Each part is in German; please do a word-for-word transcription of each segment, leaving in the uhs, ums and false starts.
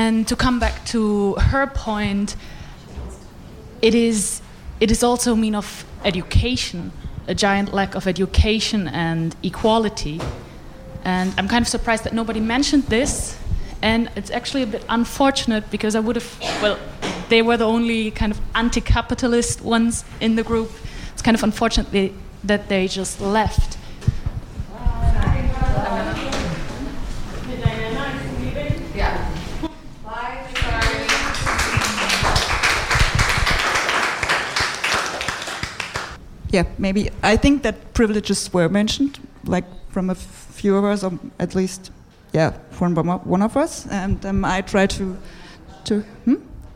And to come back to her point, it is it is also a mean of education, a giant lack of education and equality. And I'm kind of surprised that nobody mentioned this. And it's actually a bit unfortunate because I would have, well, they were the only kind of anti-capitalist ones in the group. It's kind of unfortunate they, that they just left. Yeah. Yeah, maybe. I think that privileges were mentioned, like from a few of us, or at least, yeah, from one of us. And um, I try to, to hmm?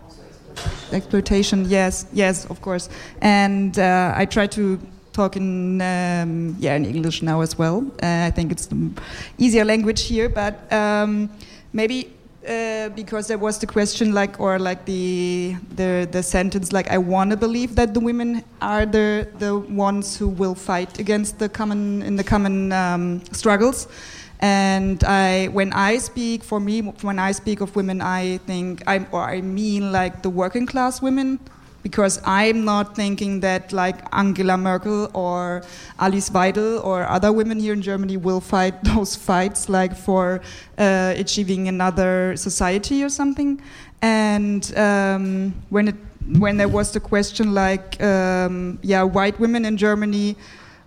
exploitation. Yes, yes, of course. And uh, I try to talk in um, yeah in English now as well. Uh, I think it's the easier language here, but um, maybe. Uh, because there was the question, like, or like the the the sentence, like, I want to believe that the women are the the ones who will fight against the common in the common um, struggles. And I, when I speak, for me, when I speak of women, I think I or I mean like the working class women. Because I'm not thinking that like Angela Merkel or Alice Weidel or other women here in Germany will fight those fights like for uh, achieving another society or something. And um, when it when there was the question like um, yeah white women in Germany,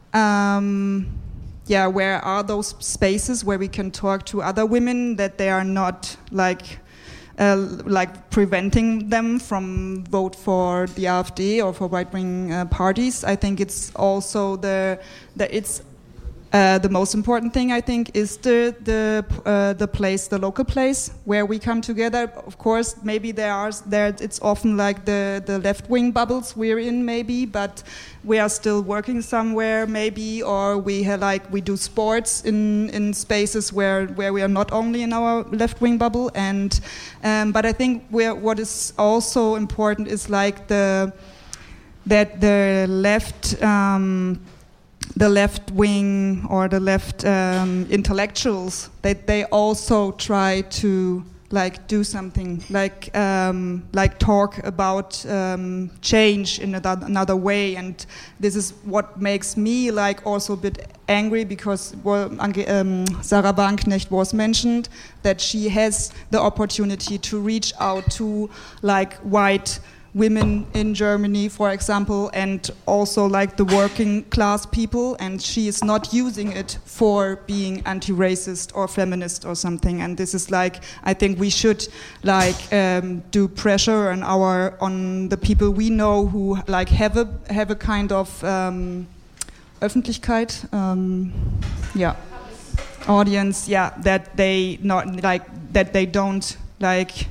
um, yeah where are those spaces where we can talk to other women that they are not like. Uh, like preventing them from vote for the AfD or for right-wing uh, parties. I think it's also the the it's uh, the most important thing. I think is the the uh, the place, the local place where we come together. Of course, maybe there are there. It's often like the the left-wing bubbles we're in, maybe, but we are still working somewhere, maybe, or we have, like we do sports in, in spaces where, where we are not only in our left-wing bubble. And um, but I think we're, what is also important is like the that the left um, the left wing or the left um, intellectuals that they also try to like do something, like um, like talk about um, change in another, another way. And this is what makes me like also a bit angry, because well, um, Sarah Wagenknecht was mentioned that she has the opportunity to reach out to like white women in Germany, for example, and also like the working class people, and she is not using it for being anti-racist or feminist or something. And this is like, I think we should like um, do pressure on our on the people we know who like have a have a kind of um, Öffentlichkeit, um, yeah, audience, yeah, that they not like that they don't like.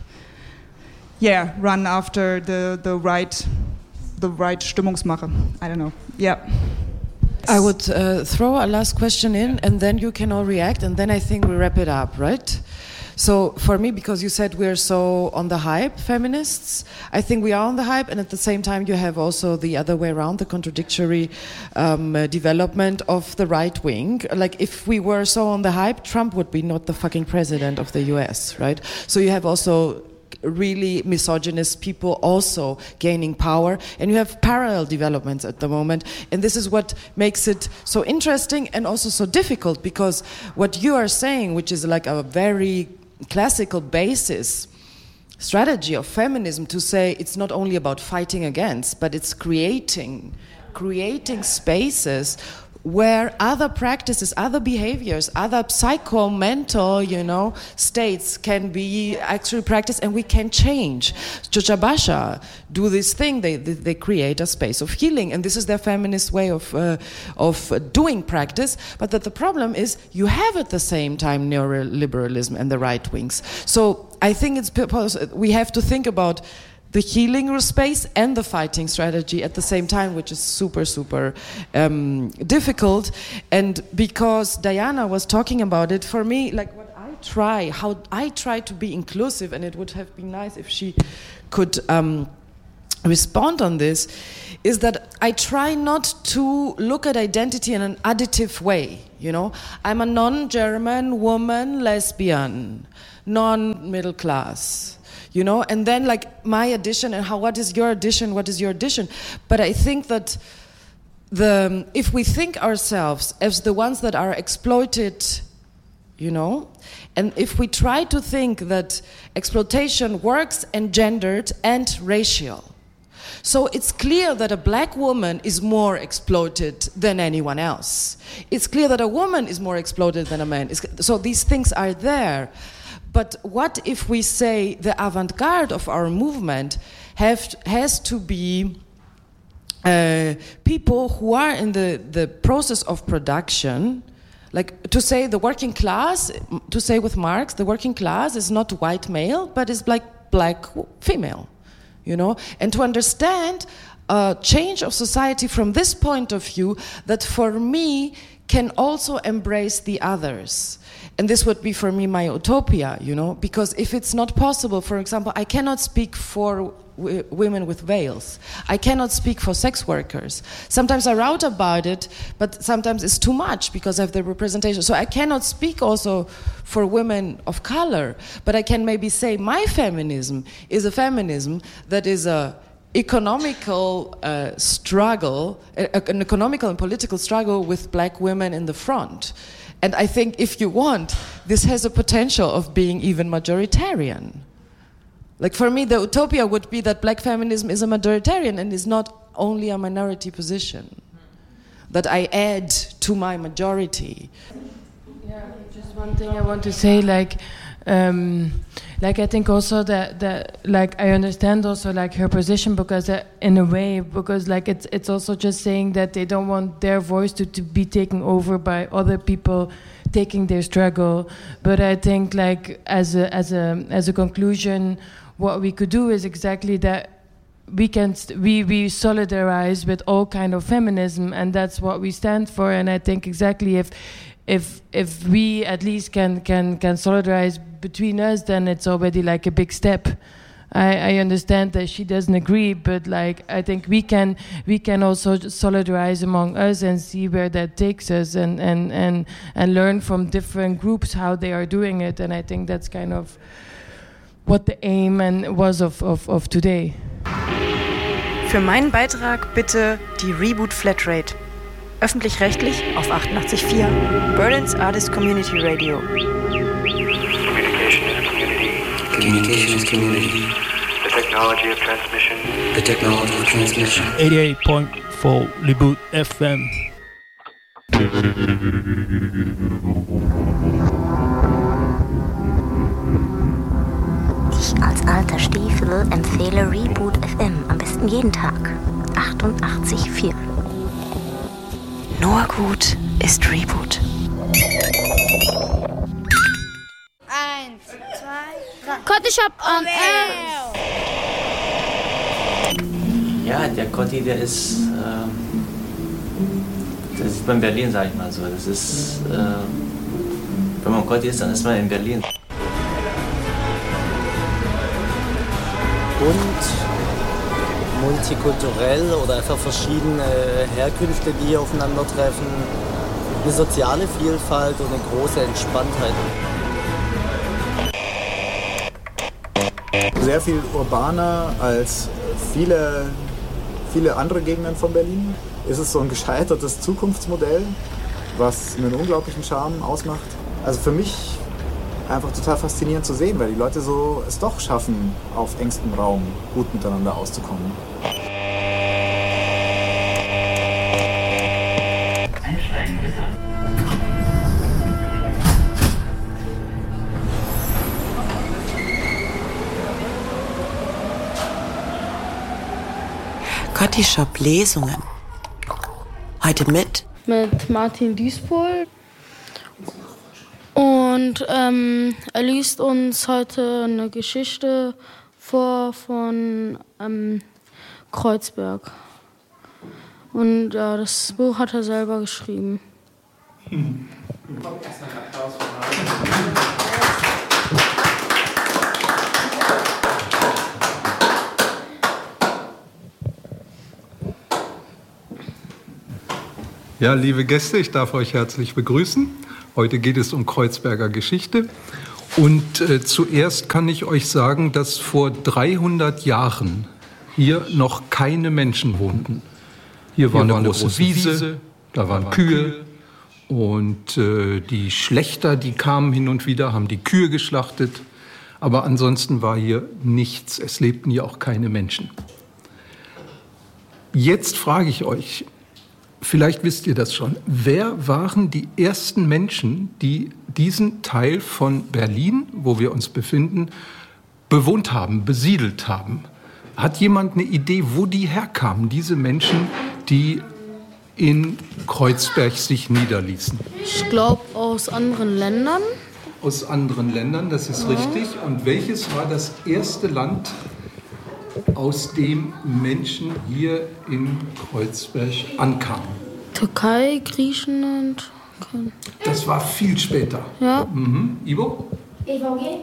Yeah, run after the, the right the right Stimmungsmache. I don't know. Yeah. I would uh, throw a last question in, and then you can all react, and then I think we wrap it up, right? So for me, because you said we're so on the hype, feminists, I think we are on the hype, and at the same time you have also the other way around, the contradictory um, uh, development of the right wing. Like if we were so on the hype, Trump would be not the fucking president of the U S, right? So you have also really misogynist people also gaining power, and you have parallel developments at the moment, and this is what makes it so interesting and also so difficult, because what you are saying, which is like a very classical basis strategy of feminism, to say it's not only about fighting against, but it's creating creating spaces where other practices, other behaviors, other psycho-mental, you know, states can be actually practiced, and we can change. Georgia Basha do this thing, they, they they create a space of healing, and this is their feminist way of uh, of doing practice. But that the problem is you have at the same time neoliberalism and the right wings. So I think it's we have to think about the healing space and the fighting strategy at the same time, which is super, super um, difficult. And because Diana was talking about it, for me, like what I try, how I try to be inclusive, and it would have been nice if she could um, respond on this, is that I try not to look at identity in an additive way. You know, I'm a non-German woman, lesbian, non-middle class. you know, and then like my addition and how, what is your addition, what is your addition. But I think that the if we think ourselves as the ones that are exploited, you know, and if we try to think that exploitation works engendered and racial, so it's clear that a black woman is more exploited than anyone else. It's clear that a woman is more exploited than a man. It's, so these things are there. But what if we say the avant-garde of our movement have, has to be uh, people who are in the, the process of production, like to say the working class, to say with Marx, the working class is not white male, but is like black female, you know? And to understand a change of society from this point of view that for me can also embrace the others. And this would be for me my utopia, you know, because if it's not possible, for example, I cannot speak for w- women with veils. I cannot speak for sex workers. Sometimes I write about it, but sometimes it's too much because of the representation. So I cannot speak also for women of color, but I can maybe say my feminism is a feminism that is a economical uh, struggle, a, an economical and political struggle with black women in the front. And I think if you want, this has a potential of being even majoritarian. Like for me, the utopia would be that black feminism is a majoritarian and is not only a minority position. That I add to my majority. Yeah, just one thing I want to say, like, um, like I think also that that like I understand also like her position because uh, in a way because like it's it's also just saying that they don't want their voice to, to be taken over by other people taking their struggle. But I think like as a as a as a conclusion, what we could do is exactly that. We can st- we we solidarize with all kind of feminism, and that's what we stand for. And I think exactly if if if we at least can can can solidarize between us, then it's already like a big step. I, I understand that she doesn't agree, but like I think we can we can also solidarize among us and see where that takes us, and and and and learn from different groups how they are doing it. And I think that's kind of what the aim and was of of of today. Für meinen Beitrag bitte die Reboot Flatrate. Öffentlich-rechtlich auf achtundachtzig Komma vier. Berlin's Artist Community Radio. Communication is community. Communication is community. The technology of transmission. The technology of transmission. eighty-eight point four Reboot F M. Ich als alter Stiefel empfehle Reboot F M am besten jeden Tag. achtundachtzig Komma vier. Nur gut ist Reboot. Eins, zwei, drei. Coffee Shop on Air. Ja, der Cotti, der ist, ähm, das sieht man in Berlin, sag ich mal so. Das ist, äh, wenn man Cotti ist, dann ist man in Berlin. Und multikulturell oder einfach verschiedene Herkünfte, die hier aufeinandertreffen, eine soziale Vielfalt und eine große Entspanntheit. Sehr viel urbaner als viele, viele andere Gegenden von Berlin. Ist es so ein gescheitertes Zukunftsmodell, was einen unglaublichen Charme ausmacht. Also für mich einfach total faszinierend zu sehen, weil die Leute so es doch schaffen, auf engstem Raum gut miteinander auszukommen. Einsteigen bitte. Coffee Shop Lesungen. Heute mit Mit Martin Diespohl. Und ähm, er liest uns heute eine Geschichte vor von ähm, Kreuzberg. Und ja, das Buch hat er selber geschrieben. Hm. Erstmal einen Applaus für Martin. Ja, liebe Gäste, ich darf euch herzlich begrüßen. Heute geht es um Kreuzberger Geschichte Und äh, zuerst kann ich euch sagen, dass vor dreihundert Jahren hier noch keine Menschen wohnten. Hier war, hier eine, eine große, große Wiese, Wiese, da waren da Kühe, Kühe und äh, die Schlächter, die kamen hin und wieder, haben die Kühe geschlachtet. Aber ansonsten war hier nichts. Es lebten hier auch keine Menschen. Jetzt frage ich euch, vielleicht wisst ihr das schon, wer waren die ersten Menschen, die diesen Teil von Berlin, wo wir uns befinden, bewohnt haben, besiedelt haben? Hat jemand eine Idee, wo die herkamen, diese Menschen, die in Kreuzberg sich niederließen? Ich glaube aus anderen Ländern. Aus anderen Ländern, das ist ja richtig. Und welches war das erste Land, aus dem Menschen hier in Kreuzberg ankamen? Türkei, Griechenland. Das war viel später. Ja. Mhm. Ivo? E V G?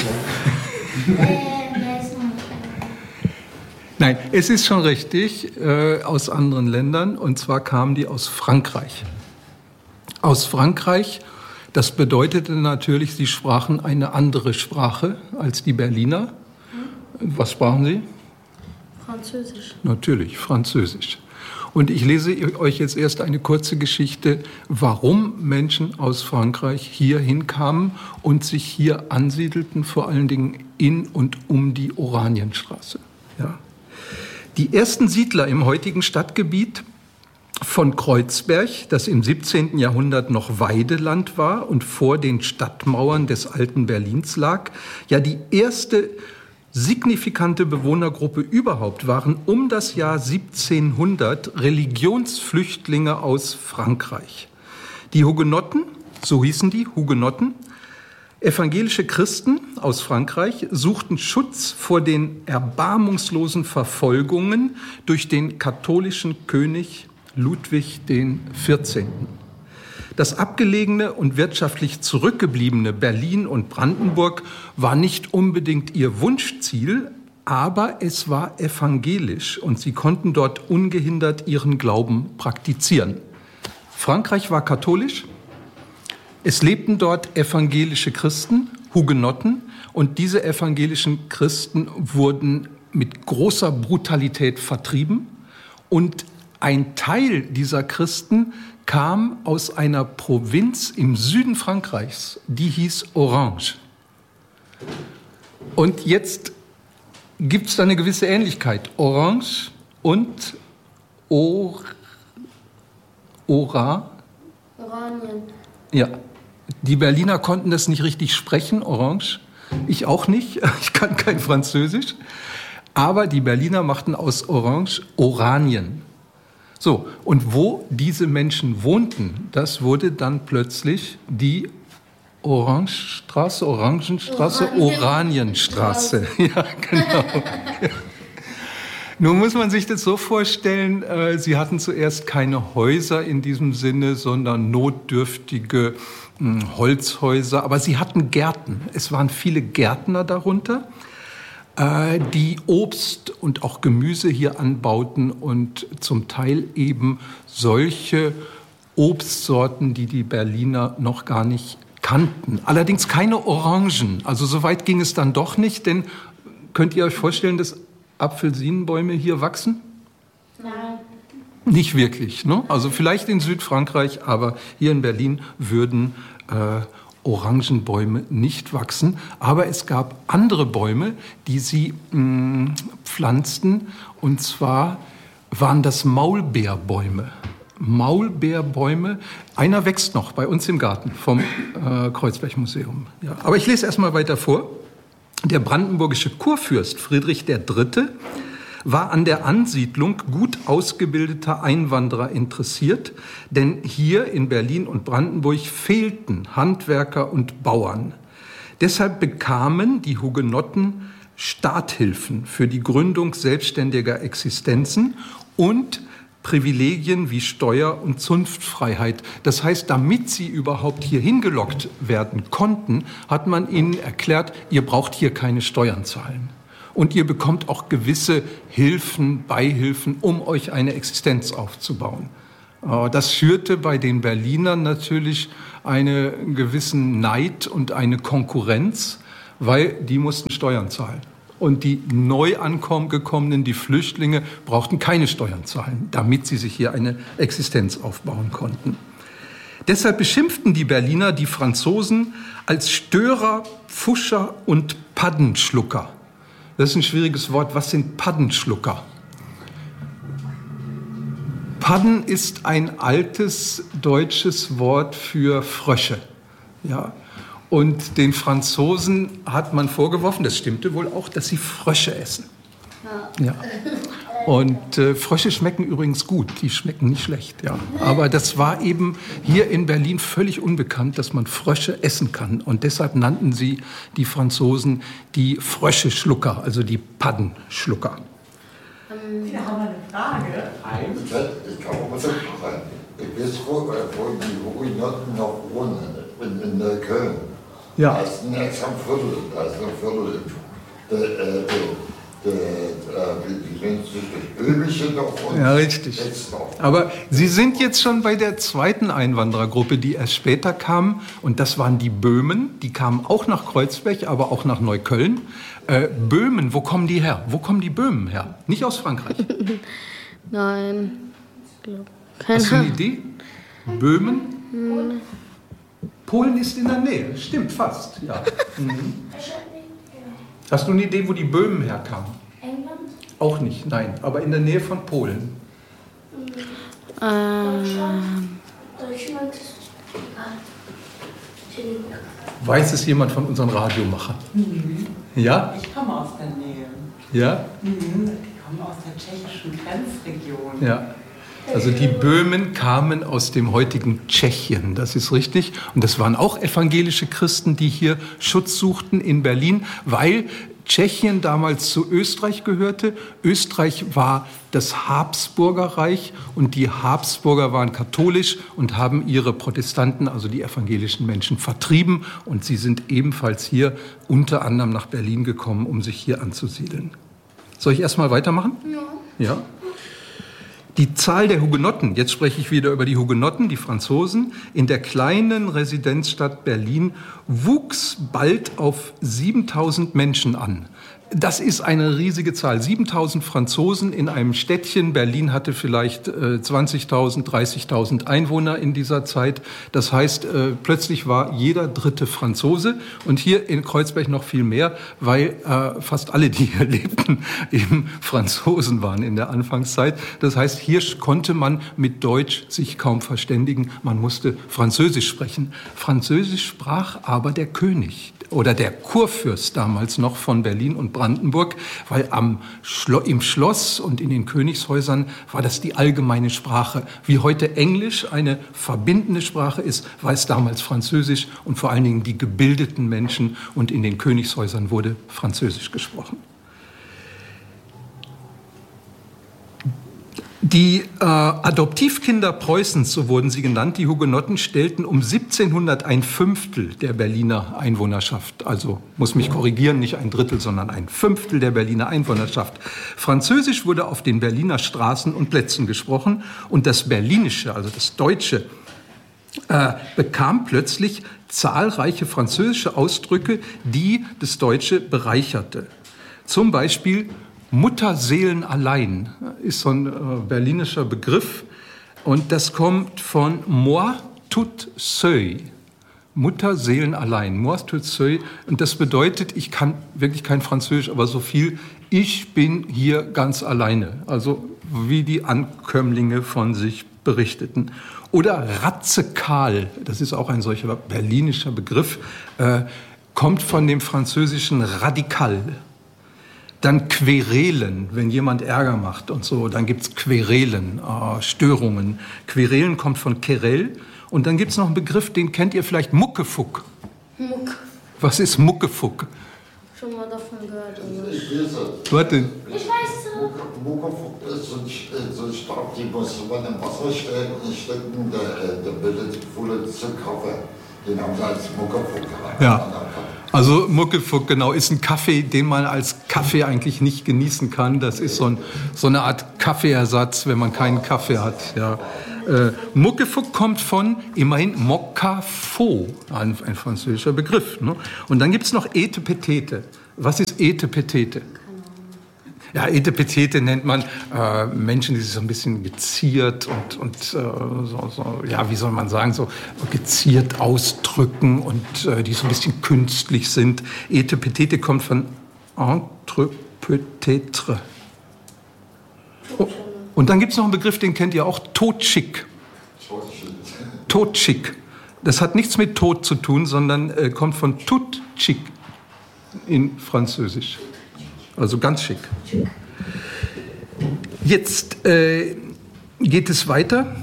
Nein, es ist schon richtig, äh, aus anderen Ländern. Und zwar kamen die aus Frankreich. Aus Frankreich, das bedeutete natürlich, sie sprachen eine andere Sprache als die Berliner. Was sprachen sie? Französisch. Natürlich, Französisch. Und ich lese euch jetzt erst eine kurze Geschichte, warum Menschen aus Frankreich hier hinkamen und sich hier ansiedelten, vor allen Dingen in und um die Oranienstraße. Ja. Die ersten Siedler im heutigen Stadtgebiet von Kreuzberg, das im siebzehnten Jahrhundert noch Weideland war und vor den Stadtmauern des alten Berlins lag, ja die erste signifikante Bewohnergruppe überhaupt, waren um das Jahr siebzehnhundert Religionsflüchtlinge aus Frankreich. Die Hugenotten, so hießen die, Hugenotten, evangelische Christen aus Frankreich, suchten Schutz vor den erbarmungslosen Verfolgungen durch den katholischen König Ludwig den vierzehnten. Das abgelegene und wirtschaftlich zurückgebliebene Berlin und Brandenburg war nicht unbedingt ihr Wunschziel, aber es war evangelisch und sie konnten dort ungehindert ihren Glauben praktizieren. Frankreich war katholisch, es lebten dort evangelische Christen, Hugenotten, und diese evangelischen Christen wurden mit großer Brutalität vertrieben und ein Teil dieser Christen kam aus einer Provinz im Süden Frankreichs, die hieß Orange. Und jetzt gibt es da eine gewisse Ähnlichkeit. Orange und Or, Ora. Oranien. Ja, die Berliner konnten das nicht richtig sprechen, Orange. Ich auch nicht, ich kann kein Französisch. Aber die Berliner machten aus Orange Oranien. So, und wo diese Menschen wohnten, das wurde dann plötzlich die Orangestraße, Orangenstraße, Oranienstraße. Ja, genau. Ja. Nun muss man sich das so vorstellen, äh, sie hatten zuerst keine Häuser in diesem Sinne, sondern notdürftige mh, Holzhäuser, aber sie hatten Gärten. Es waren viele Gärtner darunter, die Obst und auch Gemüse hier anbauten und zum Teil eben solche Obstsorten, die die Berliner noch gar nicht kannten. Allerdings keine Orangen. Also so weit ging es dann doch nicht, denn könnt ihr euch vorstellen, dass Apfelsinenbäume hier wachsen? Nein. Nicht wirklich, ne? Also vielleicht in Südfrankreich, aber hier in Berlin würden äh, Orangenbäume nicht wachsen, aber es gab andere Bäume, die sie mh, pflanzten, und zwar waren das Maulbeerbäume. Maulbeerbäume, einer wächst noch bei uns im Garten vom äh, Kreuzberg-Museum. Ja. Aber ich lese erst mal weiter vor. Der brandenburgische Kurfürst Friedrich der Dritte war an der Ansiedlung gut ausgebildeter Einwanderer interessiert, denn hier in Berlin und Brandenburg fehlten Handwerker und Bauern. Deshalb bekamen die Hugenotten Starthilfen für die Gründung selbstständiger Existenzen und Privilegien wie Steuer- und Zunftfreiheit. Das heißt, damit sie überhaupt hier hingelockt werden konnten, hat man ihnen erklärt, ihr braucht hier keine Steuern zahlen. Und ihr bekommt auch gewisse Hilfen, Beihilfen, um euch eine Existenz aufzubauen. Das schürte bei den Berlinern natürlich einen gewissen Neid und eine Konkurrenz, weil die mussten Steuern zahlen. Und die neu angekommenen, die Flüchtlinge, brauchten keine Steuern zahlen, damit sie sich hier eine Existenz aufbauen konnten. Deshalb beschimpften die Berliner die Franzosen als Störer, Pfuscher und Paddenschlucker. Das ist ein schwieriges Wort. Was sind Paddenschlucker? Padden ist ein altes deutsches Wort für Frösche. Ja. Und den Franzosen hat man vorgeworfen, das stimmte wohl auch, dass sie Frösche essen. Ja. Und äh, Frösche schmecken übrigens gut, die schmecken nicht schlecht. Ja. Aber das war eben hier in Berlin völlig unbekannt, dass man Frösche essen kann. Und deshalb nannten sie die Franzosen die Fröscheschlucker, also die Paddenschlucker. Wir haben eine Frage. Ich kann mal sagen, ich weiß, wo, wo die Hugenotten noch wohnen, in, in Köln. Ja. Das ist ein extra Viertel, das ist ein Viertel. Der, der, der, der, die nennt sich das Böhmische noch. Und ja, richtig. Aber Sie sind jetzt schon bei der zweiten Einwanderergruppe, die erst später kam. Und das waren die Böhmen. Die kamen auch nach Kreuzberg, aber auch nach Neukölln. Äh, Böhmen, wo kommen die her? Wo kommen die Böhmen her? Nicht aus Frankreich? Nein, ich glaube, keine Hast du eine Idee? Böhmen? Hm. Polen ist in der Nähe, stimmt fast. Ja. Mhm. Hast du eine Idee, wo die Böhmen herkamen? England? Auch nicht, nein, aber in der Nähe von Polen. Ähm. Deutschland. Weiß es jemand von unseren Radiomachern? Mhm. Ja? Ich komme aus der Nähe. Ja? Mhm. Ich komme aus der tschechischen Grenzregion. Ja. Also die Böhmen kamen aus dem heutigen Tschechien, das ist richtig. Und das waren auch evangelische Christen, die hier Schutz suchten in Berlin, weil Tschechien damals zu Österreich gehörte. Österreich war das Habsburgerreich und die Habsburger waren katholisch und haben ihre Protestanten, also die evangelischen Menschen, vertrieben. Und sie sind ebenfalls hier unter anderem nach Berlin gekommen, um sich hier anzusiedeln. Soll ich erst mal weitermachen? Ja. Ja. Die Zahl der Hugenotten, jetzt spreche ich wieder über die Hugenotten, die Franzosen, in der kleinen Residenzstadt Berlin wuchs bald auf siebentausend Menschen an. Das ist eine riesige Zahl. siebentausend Franzosen in einem Städtchen. Berlin hatte vielleicht äh, zwanzigtausend, dreißigtausend Einwohner in dieser Zeit. Das heißt, äh, plötzlich war jeder dritte Franzose und hier in Kreuzberg noch viel mehr, weil äh, fast alle, die hier lebten, eben Franzosen waren in der Anfangszeit. Das heißt, hier konnte man mit Deutsch sich kaum verständigen. Man musste Französisch sprechen. Französisch sprach aber der König oder der Kurfürst damals noch von Berlin und Brandenburg, weil am Schlo- im Schloss und in den Königshäusern war das die allgemeine Sprache. Wie heute Englisch eine verbindende Sprache ist, war es damals Französisch und vor allen Dingen die gebildeten Menschen und in den Königshäusern wurde Französisch gesprochen. Die äh, Adoptivkinder Preußens, so wurden sie genannt, die Hugenotten, stellten um siebzehnhundert ein Fünftel der Berliner Einwohnerschaft. Also muss mich korrigieren, nicht ein Drittel, sondern ein Fünftel der Berliner Einwohnerschaft. Französisch wurde auf den Berliner Straßen und Plätzen gesprochen und das Berlinische, also das Deutsche, äh, bekam plötzlich zahlreiche französische Ausdrücke, die das Deutsche bereicherte. Zum Beispiel Mutterseelen allein ist so ein äh, berlinischer Begriff und das kommt von moi tout seul. Mutterseelen allein, moi tout seul. Und das bedeutet, ich kann wirklich kein Französisch, aber so viel, ich bin hier ganz alleine. Also wie die Ankömmlinge von sich berichteten. Oder Ratzekal, das ist auch ein solcher berlinischer Begriff, äh, kommt von dem französischen Radikal. Dann Querelen, wenn jemand Ärger macht und so, dann gibt's Querelen, äh, Störungen. Querelen kommt von Querelle und dann gibt's noch einen Begriff, den kennt ihr vielleicht, Muckefuck. Muck. Was ist Muckefuck? Schon mal davon gehört. Ich weiß es. Was denn? Ich weiß es. Muckefuck ist so ein, so ein Stab, die muss man im Wasser stellen und stecken, der, der bildet volle Zuckerkaffee. Den haben sie als Muckefuck gehabt. Ja. Also Muckefuck, genau, ist ein Kaffee, den man als Kaffee eigentlich nicht genießen kann. Das ist so, ein, so eine Art Kaffeeersatz, wenn man keinen Kaffee hat. Ja. Äh, Muckefuck kommt von, immerhin, Mokafo, ein, ein französischer Begriff. Ne? Und dann gibt es noch Etepetete. Was ist Etepetete? Ja, Etepetete nennt man äh, Menschen, die sich so ein bisschen geziert und, und äh, so, so, ja, wie soll man sagen, so geziert ausdrücken und äh, die so ein bisschen künstlich sind. Etepetete kommt von entre peut-être. Oh, und dann gibt es noch einen Begriff, den kennt ihr auch, totschick. Totschick. Das hat nichts mit Tod zu tun, sondern äh, kommt von tout chic in Französisch. Also ganz schick. Jetzt äh, geht es weiter.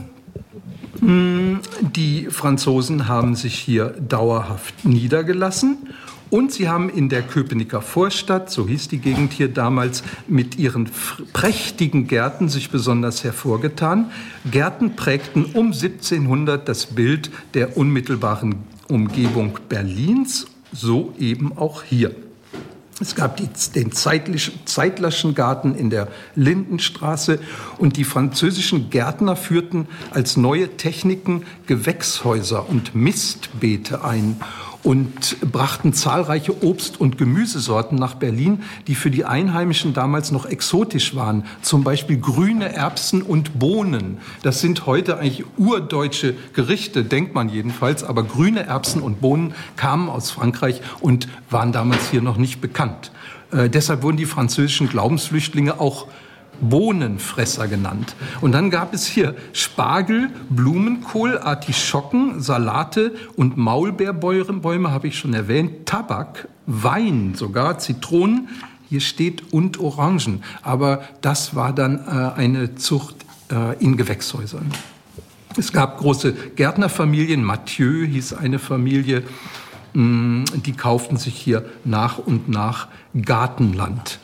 Die Franzosen haben sich hier dauerhaft niedergelassen und sie haben in der Köpenicker Vorstadt, so hieß die Gegend hier damals, mit ihren prächtigen Gärten sich besonders hervorgetan. Gärten prägten um siebzehnhundert das Bild der unmittelbaren Umgebung Berlins, so eben auch hier. Es gab die, den Zeitlerschen Garten in der Lindenstraße und die französischen Gärtner führten als neue Techniken Gewächshäuser und Mistbeete ein und brachten zahlreiche Obst- und Gemüsesorten nach Berlin, die für die Einheimischen damals noch exotisch waren. Zum Beispiel grüne Erbsen und Bohnen. Das sind heute eigentlich urdeutsche Gerichte, denkt man jedenfalls. Aber grüne Erbsen und Bohnen kamen aus Frankreich und waren damals hier noch nicht bekannt. Äh, deshalb wurden die französischen Glaubensflüchtlinge auch Bohnenfresser genannt. Und dann gab es hier Spargel, Blumenkohl, Artischocken, Salate und Maulbeerbäume, habe ich schon erwähnt, Tabak, Wein, sogar Zitronen, hier steht und Orangen. Aber das war dann äh, eine Zucht äh, in Gewächshäusern. Es gab große Gärtnerfamilien, Mathieu hieß eine Familie, mh, die kauften sich hier nach und nach Gartenland.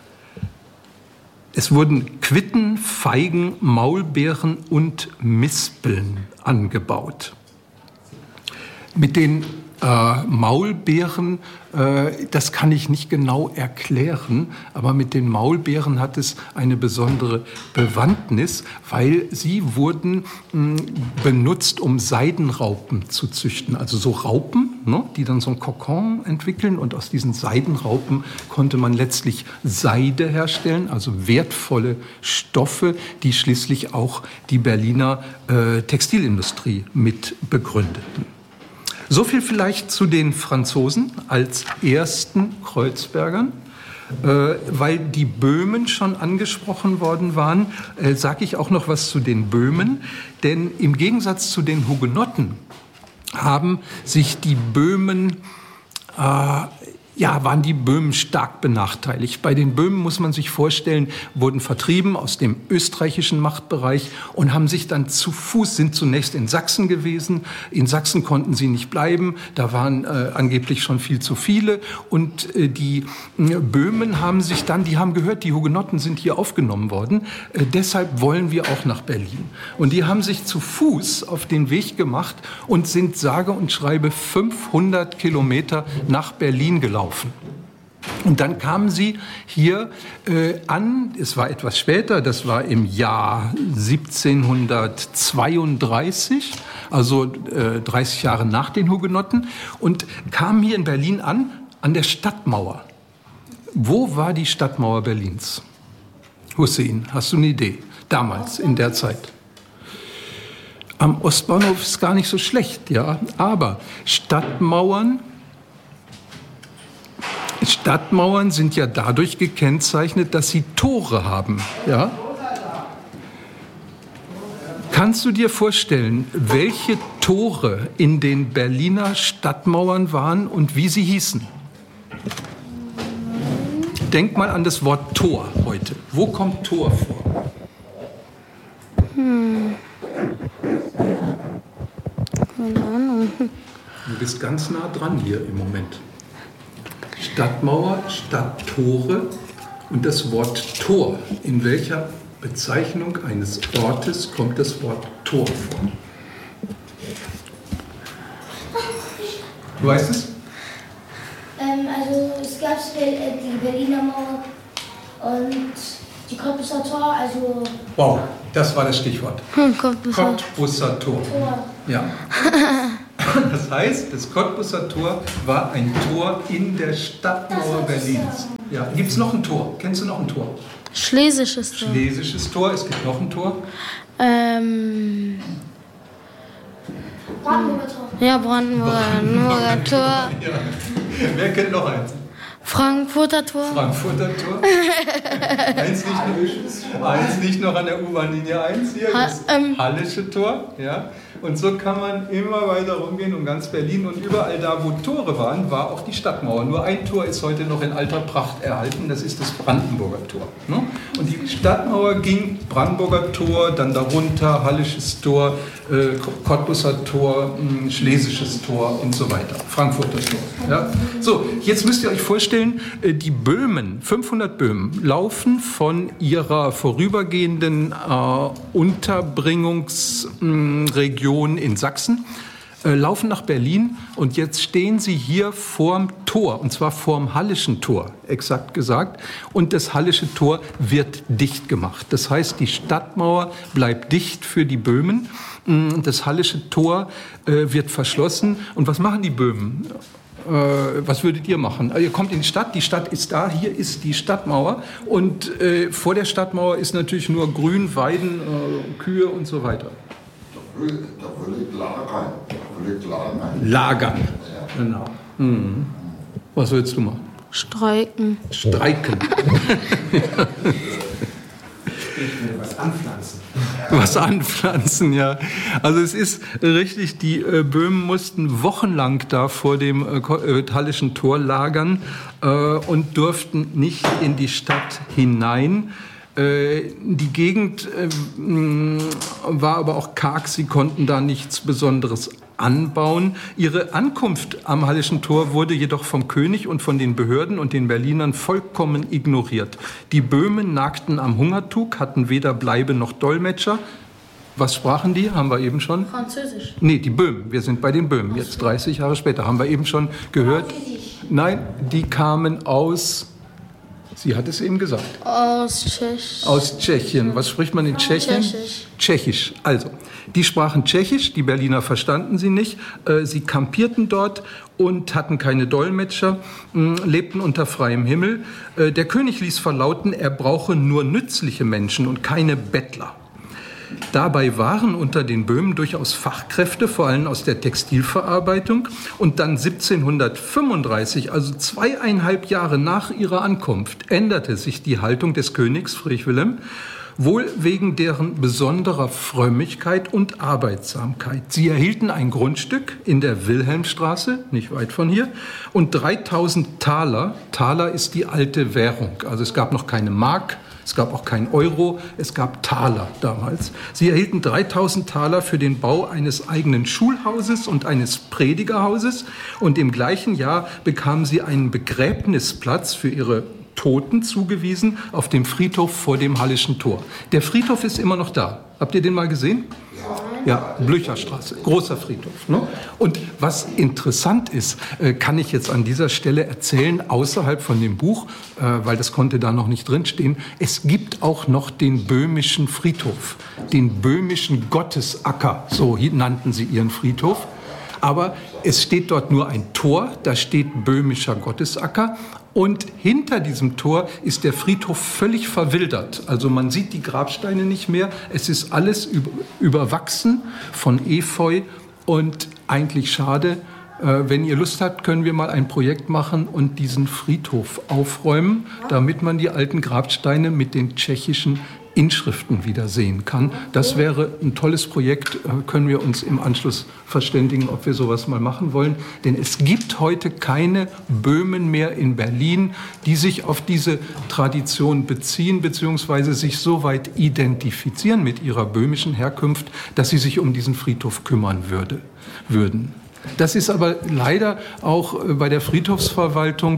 Es wurden Quitten, Feigen, Maulbeeren und Mispeln angebaut. Mit den äh, Maulbeeren, äh, das kann ich nicht genau erklären, aber mit den Maulbeeren hat es eine besondere Bewandtnis, weil sie wurden mh, benutzt, um Seidenraupen zu züchten. Also so Raupen, ne, die dann so ein Kokon entwickeln und aus diesen Seidenraupen konnte man letztlich Seide herstellen, also wertvolle Stoffe, die schließlich auch die Berliner äh, Textilindustrie mit begründeten. So viel vielleicht zu den Franzosen als ersten Kreuzbergern. Äh, weil die Böhmen schon angesprochen worden waren, äh, sage ich auch noch was zu den Böhmen. Denn im Gegensatz zu den Hugenotten haben sich die Böhmen, äh, ja, waren die Böhmen stark benachteiligt. Bei den Böhmen, muss man sich vorstellen, wurden vertrieben aus dem österreichischen Machtbereich und haben sich dann zu Fuß, sind zunächst in Sachsen gewesen. In Sachsen konnten sie nicht bleiben, da waren äh, angeblich schon viel zu viele. Und äh, die äh, Böhmen haben sich dann, die haben gehört, die Hugenotten sind hier aufgenommen worden, äh, deshalb wollen wir auch nach Berlin. Und die haben sich zu Fuß auf den Weg gemacht und sind sage und schreibe fünfhundert Kilometer nach Berlin gelaufen. Und dann kamen sie hier äh, an, es war etwas später, das war im Jahr siebzehnhundertzweiunddreißig, also äh, dreißig Jahre nach den Hugenotten, und kamen hier in Berlin an, an der Stadtmauer. Wo war die Stadtmauer Berlins? Hussein, hast du eine Idee? Damals, in der Zeit. Am Ostbahnhof ist gar nicht so schlecht, ja, aber Stadtmauern Stadtmauern sind ja dadurch gekennzeichnet, dass sie Tore haben. Ja? Kannst du dir vorstellen, welche Tore in den Berliner Stadtmauern waren und wie sie hießen? Denk mal an das Wort Tor heute. Wo kommt Tor vor? Hm. Keine Ahnung. Du bist ganz nah dran hier im Moment. Stadtmauer, Stadttore und das Wort Tor. In welcher Bezeichnung eines Ortes kommt das Wort Tor vor? Du weißt es? Ähm, also es gab die Berliner Mauer und die Cottbusser Tor, also... Wow, Das war das Stichwort. Hm, Cottbusser. Cottbusser Tor. Ja. Das heißt, das Cottbusser Tor war ein Tor in der Stadtmauer Berlins. Ja. Gibt es noch ein Tor? Kennst du noch ein Tor? Schlesisches Tor. Schlesisches Tor. Es gibt noch ein Tor. Ähm. Brandenburger Tor. Ja, Brandenburger Tor. Ja. Wer kennt noch eins? Frankfurter Tor. Frankfurter Tor. eins, nicht noch, eins nicht noch an der U-Bahn-Linie eins hier. Ha, Das ähm, Hallische Tor. Ja. Und so kann man immer weiter rumgehen um ganz Berlin. Und überall da, wo Tore waren, war auch die Stadtmauer. Nur ein Tor ist heute noch in alter Pracht erhalten. Das ist das Brandenburger Tor. Ne? Und die Stadtmauer ging Brandenburger Tor, dann darunter Hallisches Tor, äh, Cottbusser Tor, mh, Schlesisches Tor und so weiter. Frankfurter Tor. Ja? So, jetzt müsst ihr euch vorstellen, äh, die Böhmen, fünfhundert Böhmen, laufen von ihrer vorübergehenden äh, Unterbringungsregion in Sachsen, äh, laufen nach Berlin und jetzt stehen sie hier vorm Tor, und zwar vorm Hallischen Tor, exakt gesagt. Und das Hallische Tor wird dicht gemacht. Das heißt, die Stadtmauer bleibt dicht für die Böhmen. Das Hallische Tor äh, wird verschlossen. Und was machen die Böhmen? Äh, was würdet ihr machen? Also ihr kommt in die Stadt, die Stadt ist da, hier ist die Stadtmauer. Und äh, vor der Stadtmauer ist natürlich nur Grün, Weiden, äh, Kühe und so weiter. Da will ich lagern. Da will ich lagern. Lagern, genau. Mhm. Was willst du machen? Streiken. Streiken. Was anpflanzen. Was anpflanzen, ja. Also es ist richtig, die äh, Böhmen mussten wochenlang da vor dem äh, Hallischen Tor lagern äh, und durften nicht in die Stadt hinein. Die Gegend war aber auch karg, sie konnten da nichts Besonderes anbauen. Ihre Ankunft am Hallischen Tor wurde jedoch vom König und von den Behörden und den Berlinern vollkommen ignoriert. Die Böhmen nagten am Hungertuch, hatten weder Bleibe noch Dolmetscher. Was sprachen die? Haben wir eben schon? Französisch. Nee, die Böhmen. Wir sind bei den Böhmen. Jetzt dreißig Jahre später. Haben wir eben schon gehört? Nein, die kamen aus... Sie hat es eben gesagt. Aus Tschechien. Aus Tschechien. Was spricht man in Tschechien? Tschechisch. Tschechisch. Also, die sprachen Tschechisch, die Berliner verstanden sie nicht. Sie kampierten dort und hatten keine Dolmetscher, lebten unter freiem Himmel. Der König ließ verlauten, er brauche nur nützliche Menschen und keine Bettler. Dabei waren unter den Böhmen durchaus Fachkräfte, vor allem aus der Textilverarbeitung. Und dann siebzehnhundertfünfunddreißig, also zweieinhalb Jahre nach ihrer Ankunft, änderte sich die Haltung des Königs Friedrich Wilhelm, wohl wegen deren besonderer Frömmigkeit und Arbeitsamkeit. Sie erhielten ein Grundstück in der Wilhelmstraße, nicht weit von hier, und dreitausend Taler. Taler ist die alte Währung, also es gab noch keine Mark. Es gab auch kein Euro, es gab Taler damals. Sie erhielten dreitausend Taler für den Bau eines eigenen Schulhauses und eines Predigerhauses. Und im gleichen Jahr bekamen sie einen Begräbnisplatz für ihre Toten zugewiesen auf dem Friedhof vor dem Hallischen Tor. Der Friedhof ist immer noch da. Habt ihr den mal gesehen? Ja, Blücherstraße, großer Friedhof. Ne? Und was interessant ist, äh, kann ich jetzt an dieser Stelle erzählen, außerhalb von dem Buch, äh, weil das konnte da noch nicht drinstehen, es gibt auch noch den böhmischen Friedhof, den böhmischen Gottesacker, so nannten sie ihren Friedhof. Aber es steht dort nur ein Tor, da steht böhmischer Gottesacker. Und hinter diesem Tor ist der Friedhof völlig verwildert. Also man sieht die Grabsteine nicht mehr. Es ist alles überwachsen von Efeu und eigentlich schade. Wenn ihr Lust habt, können wir mal ein Projekt machen und diesen Friedhof aufräumen, damit man die alten Grabsteine mit den tschechischen Inschriften wieder sehen kann. Das wäre ein tolles Projekt, können wir uns im Anschluss verständigen, ob wir sowas mal machen wollen. Denn es gibt heute keine Böhmen mehr in Berlin, die sich auf diese Tradition beziehen, beziehungsweise sich so weit identifizieren mit ihrer böhmischen Herkunft, dass sie sich um diesen Friedhof kümmern würde, würden. Das ist aber leider auch bei der Friedhofsverwaltung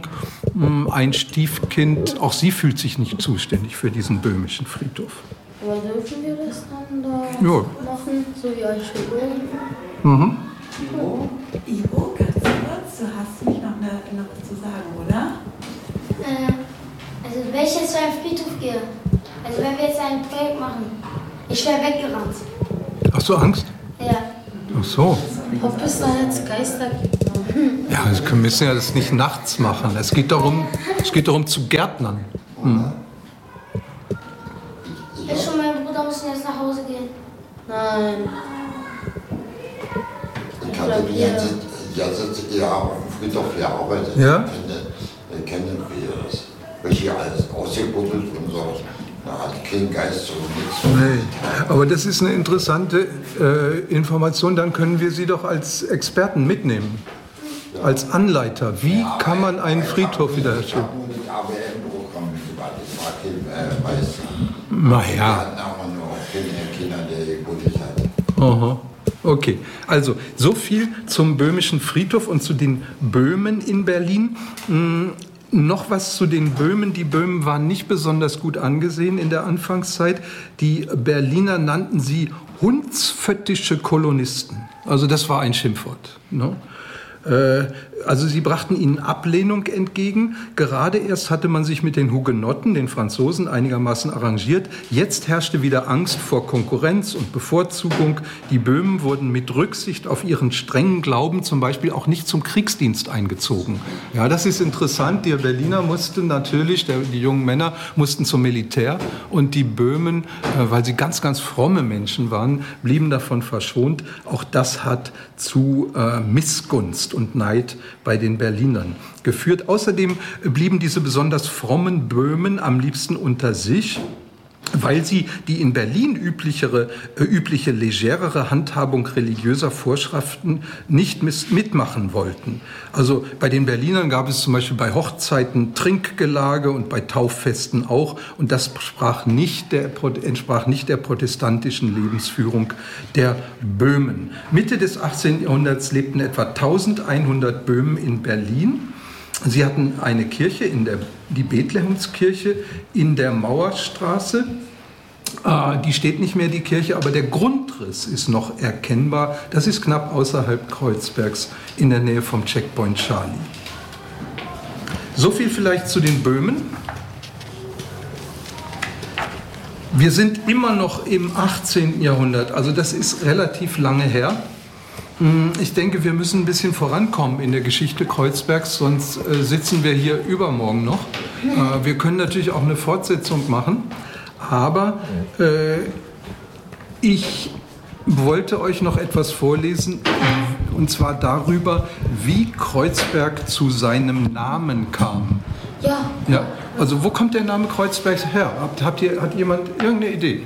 ein Stiefkind. Auch sie fühlt sich nicht zuständig für diesen böhmischen Friedhof. Aber dürfen wir das dann da ja. machen, so wie Archäologen? Mhm. Ivo, Ivo, ganz kurz, du hast mich noch, eine, noch was zu sagen, oder? Äh, also wenn ich jetzt zu einem Friedhof gehe, also wenn wir jetzt ein Projekt machen, Ich wäre weggerannt. Hast du Angst? Ja. Ach so. Ob es da jetzt Geister gibt? Ja, wir müssen ja das nicht nachts machen. Es geht darum, es geht darum zu Gärtnern. Hm. Ich und mein Bruder müssen jetzt nach Hause gehen. Nein. Ich habe die ganze, die ganze Jahr auf dem Friedhof gearbeitet. Ja? Ich kenne das. Weil hier alles ausgebuddelt und so. Da hat kein Geist so nichts. Nee. Aber das ist eine interessante äh, Information. Dann können wir Sie doch als Experten mitnehmen. Ja. Als Anleiter. Wie ja, kann man einen Friedhof wiederherstellen? Ich habe mit A B M-Programm mitgemacht. Das war kein äh, Meister. Naja. Wir hatten aber nur keine Kinder, der gebuddelt hat. Aha. Okay, also so viel zum böhmischen Friedhof und zu den Böhmen in Berlin. Hm, noch was zu den Böhmen. Die Böhmen waren nicht besonders gut angesehen in der Anfangszeit. Die Berliner nannten sie hundsföttische Kolonisten. Also das war ein Schimpfwort. Ne? Also sie brachten ihnen Ablehnung entgegen. Gerade erst hatte man sich mit den Hugenotten, den Franzosen, einigermaßen arrangiert. Jetzt herrschte wieder Angst vor Konkurrenz und Bevorzugung. Die Böhmen wurden mit Rücksicht auf ihren strengen Glauben zum Beispiel auch nicht zum Kriegsdienst eingezogen. Ja, das ist interessant. Die Berliner mussten natürlich, der, die jungen Männer mussten zum Militär und die Böhmen, äh, weil sie ganz, ganz fromme Menschen waren, blieben davon verschont. Auch das hat zu äh, Missgunst und Neid bei den Berlinern geführt. Außerdem blieben diese besonders frommen Böhmen am liebsten unter sich, weil sie die in Berlin üblichere, äh, übliche legerere Handhabung religiöser Vorschriften nicht mitmachen wollten. Also bei den Berlinern gab es zum Beispiel bei Hochzeiten Trinkgelage und bei Tauffesten auch. Und das sprach nicht der, entsprach nicht der protestantischen Lebensführung der Böhmen. Mitte des achtzehnten Jahrhunderts lebten etwa eintausendeinhundert Böhmen in Berlin. Sie hatten eine Kirche, in der, die Bethlehemskirche in der Mauerstraße. Äh, die steht nicht mehr, die Kirche, aber der Grundriss ist noch erkennbar. Das ist knapp außerhalb Kreuzbergs in der Nähe vom Checkpoint Charlie. So viel vielleicht zu den Böhmen. Wir sind immer noch im achtzehnten Jahrhundert, also das ist relativ lange her. Ich denke, wir müssen ein bisschen vorankommen in der Geschichte Kreuzbergs, sonst äh, sitzen wir hier übermorgen noch. Äh, wir können natürlich auch eine Fortsetzung machen, aber äh, ich wollte euch noch etwas vorlesen, und zwar darüber, wie Kreuzberg zu seinem Namen kam. Ja. Ja. Also wo kommt der Name Kreuzberg her? Habt, habt ihr, hat jemand irgendeine Idee?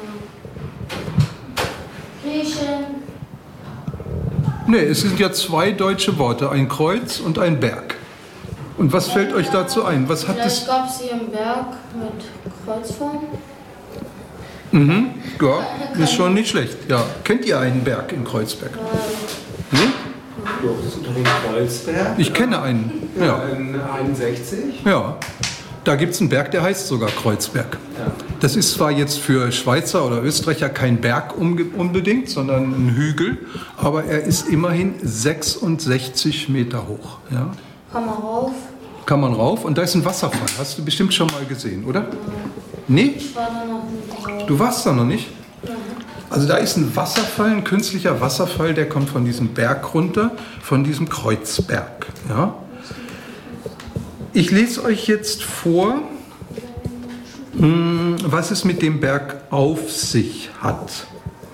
Griechen. Nee, es sind ja zwei deutsche Worte, ein Kreuz und ein Berg. Und was fällt euch dazu ein? Was hat Vielleicht das? gab es hier einen Berg mit Kreuzform. Mhm, ja, ist schon nicht schlecht. Ja. Kennt ihr einen Berg in Kreuzberg? Nee? Den Kreuzberg? Ich kenne einen. Ja. In einundsechzig? Ja. Da gibt es einen Berg, der heißt sogar Kreuzberg. Ja. Das ist zwar jetzt für Schweizer oder Österreicher kein Berg unbedingt, sondern ein Hügel, aber er ist immerhin sechsundsechzig Meter hoch. Ja. Kann man rauf? Kann man rauf und da ist ein Wasserfall. Hast du bestimmt schon mal gesehen, oder? Nee? Ich war da noch nicht drauf. Du warst da noch nicht? Also da ist ein Wasserfall, ein künstlicher Wasserfall, der kommt von diesem Berg runter, von diesem Kreuzberg. Ja. Ich lese euch jetzt vor, was es mit dem Berg auf sich hat.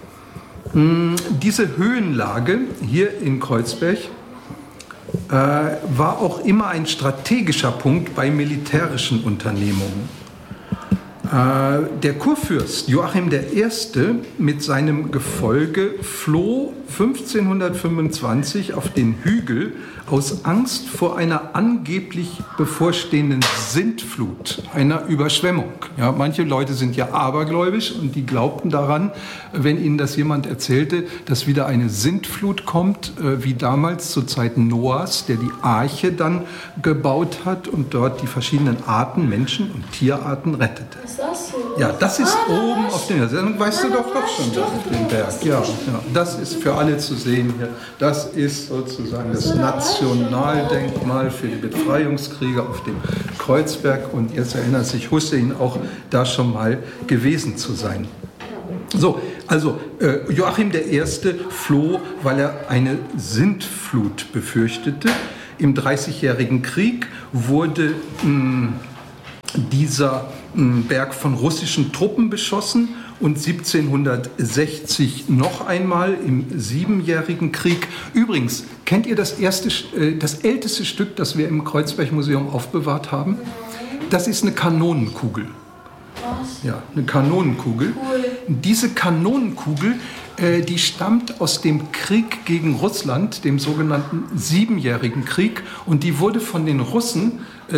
Diese Höhenlage hier in Kreuzberg äh, war auch immer ein strategischer Punkt bei militärischen Unternehmungen. Äh, der Kurfürst Joachim der Erste mit seinem Gefolge floh fünfzehnhundertfünfundzwanzig auf den Hügel aus Angst vor einer angeblich bevorstehenden Sintflut, einer Überschwemmung. Ja, manche Leute sind ja abergläubisch und die glaubten daran, wenn ihnen das jemand erzählte, dass wieder eine Sintflut kommt, äh, wie damals zu Zeiten Noahs, der die Arche dann gebaut hat und dort die verschiedenen Arten, Menschen- und Tierarten rettete. Was ist das hier? Ja, das ist ah, oben auf dem, dann weißt du doch doch schon, das auf dem Berg. Ja, ja, das ist für alle zu sehen hier. Das ist sozusagen das Nationaldenkmal für die Befreiungskriege auf dem Kreuzberg. Und jetzt erinnert sich Hussein auch, da schon mal gewesen zu sein. So, also äh, Joachim der Erste floh, weil er eine Sintflut befürchtete. Im Dreißigjährigen Krieg wurde mh, dieser mh, Berg von russischen Truppen beschossen und siebzehnhundertsechzig noch einmal im Siebenjährigen Krieg. Übrigens, kennt ihr das, erste, äh, das älteste Stück, das wir im Kreuzberg-Museum aufbewahrt haben? Das ist eine Kanonenkugel. Was? Ja, eine Kanonenkugel. Cool. Diese Kanonenkugel, äh, die stammt aus dem Krieg gegen Russland, dem sogenannten Siebenjährigen Krieg. Und die wurde von den Russen äh,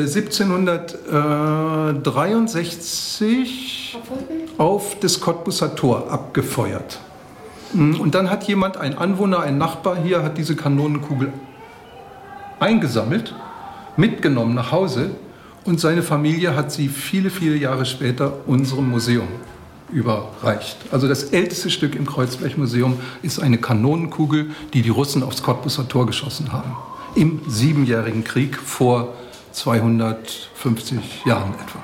siebzehnhundertdreiundsechzig auf das Cottbuser Tor abgefeuert. Und dann hat jemand, ein Anwohner, ein Nachbar hier, hat diese Kanonenkugel eingesammelt, mitgenommen nach Hause. Und seine Familie hat sie viele, viele Jahre später unserem Museum überreicht. Also das älteste Stück im Kreuzberg-Museum ist eine Kanonenkugel, die die Russen aufs Cottbuser Tor geschossen haben. Im Siebenjährigen Krieg vor zweihundertfünfzig Jahren etwa.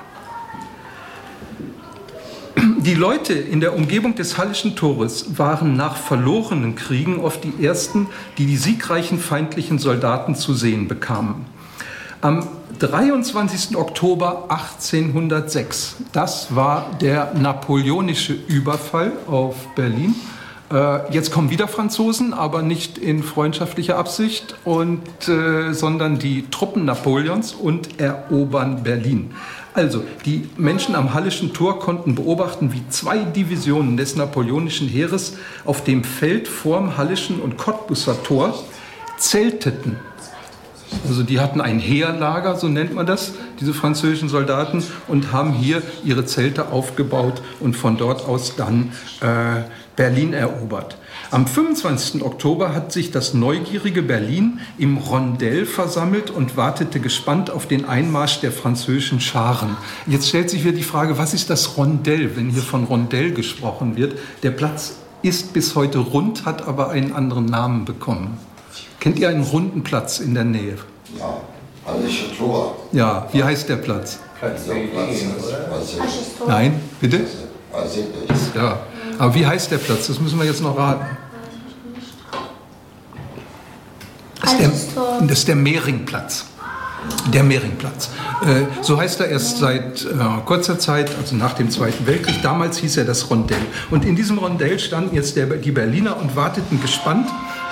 Die Leute in der Umgebung des Hallischen Tores waren nach verlorenen Kriegen oft die ersten, die die siegreichen feindlichen Soldaten zu sehen bekamen. Am dreiundzwanzigsten Oktober achtzehnhundertsechs, das war der napoleonische Überfall auf Berlin. Äh, jetzt kommen wieder Franzosen, aber nicht in freundschaftlicher Absicht, und, äh, sondern die Truppen Napoleons und erobern Berlin. Also, die Menschen am Hallischen Tor konnten beobachten, wie zwei Divisionen des napoleonischen Heeres auf dem Feld vorm Hallischen und Cottbuser Tor zelteten. Also die hatten ein Heerlager, so nennt man das, diese französischen Soldaten, und haben hier ihre Zelte aufgebaut und von dort aus dann äh, Berlin erobert. Am fünfundzwanzigsten Oktober hat sich das neugierige Berlin im Rondell versammelt und wartete gespannt auf den Einmarsch der französischen Scharen. Jetzt stellt sich wieder die Frage, was ist das Rondell, wenn hier von Rondell gesprochen wird? Der Platz ist bis heute rund, hat aber einen anderen Namen bekommen. Kennt ihr einen runden Platz in der Nähe? Ja, Hallische Tor. Ja, wie heißt der Platz? Platz ist, Nein, bitte? weiß ich nicht. Ja, aber wie heißt der Platz? Das müssen wir jetzt noch raten. Das ist der, das ist der Mehringplatz. Der Mehringplatz. Äh, so heißt er erst seit äh, kurzer Zeit, also nach dem Zweiten Weltkrieg. Damals hieß er das Rondell. Und in diesem Rondell standen jetzt der, die Berliner und warteten gespannt.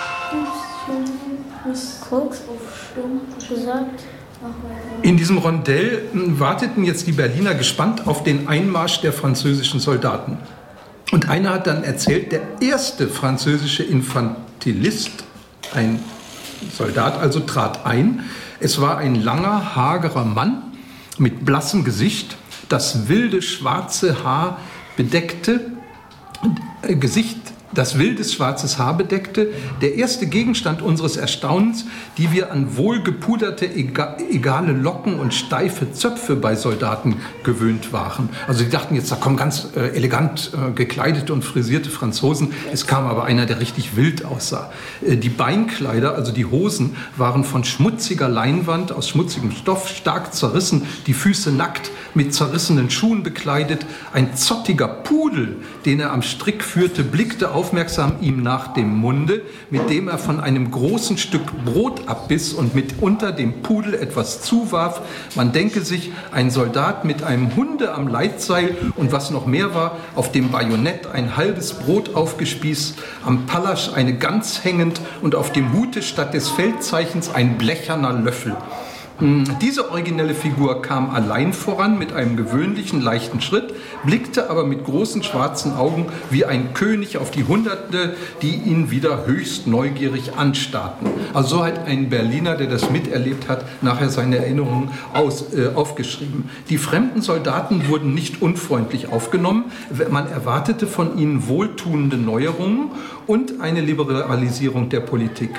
In diesem Rondell warteten jetzt die Berliner gespannt auf den Einmarsch der französischen Soldaten. Und einer hat dann erzählt, der erste französische Infantilist, ein Soldat also, trat ein. Es war ein langer, hagerer Mann mit blassem Gesicht, das wilde schwarze Haar bedeckte, äh, Gesicht das wildes schwarzes Haar bedeckte, der erste Gegenstand unseres Erstaunens, die wir an wohlgepuderte, egale Locken und steife Zöpfe bei Soldaten gewöhnt waren. Also die dachten jetzt, da kommen ganz äh, elegant äh, gekleidete und frisierte Franzosen. Es kam aber einer, der richtig wild aussah. Äh, die Beinkleider, also die Hosen, waren von schmutziger Leinwand, aus schmutzigem Stoff, stark zerrissen, die Füße nackt, mit zerrissenen Schuhen bekleidet. Ein zottiger Pudel, den er am Strick führte, blickte aufmerksam ihm nach dem Munde, mit dem er von einem großen Stück Brot abbiss und mitunter dem Pudel etwas zuwarf. Man denke sich, ein Soldat mit einem Hunde am Leitseil und was noch mehr war, auf dem Bajonett ein halbes Brot aufgespießt, am Pallasch eine Gans hängend und auf dem Hute statt des Feldzeichens ein blecherner Löffel. Diese originelle Figur kam allein voran mit einem gewöhnlichen, leichten Schritt, blickte aber mit großen schwarzen Augen wie ein König auf die Hunderte, die ihn wieder höchst neugierig anstarrten. Also so hat ein Berliner, der das miterlebt hat, nachher seine Erinnerungen aus, äh, aufgeschrieben. Die fremden Soldaten wurden nicht unfreundlich aufgenommen. Man erwartete von ihnen wohltuende Neuerungen und eine Liberalisierung der Politik.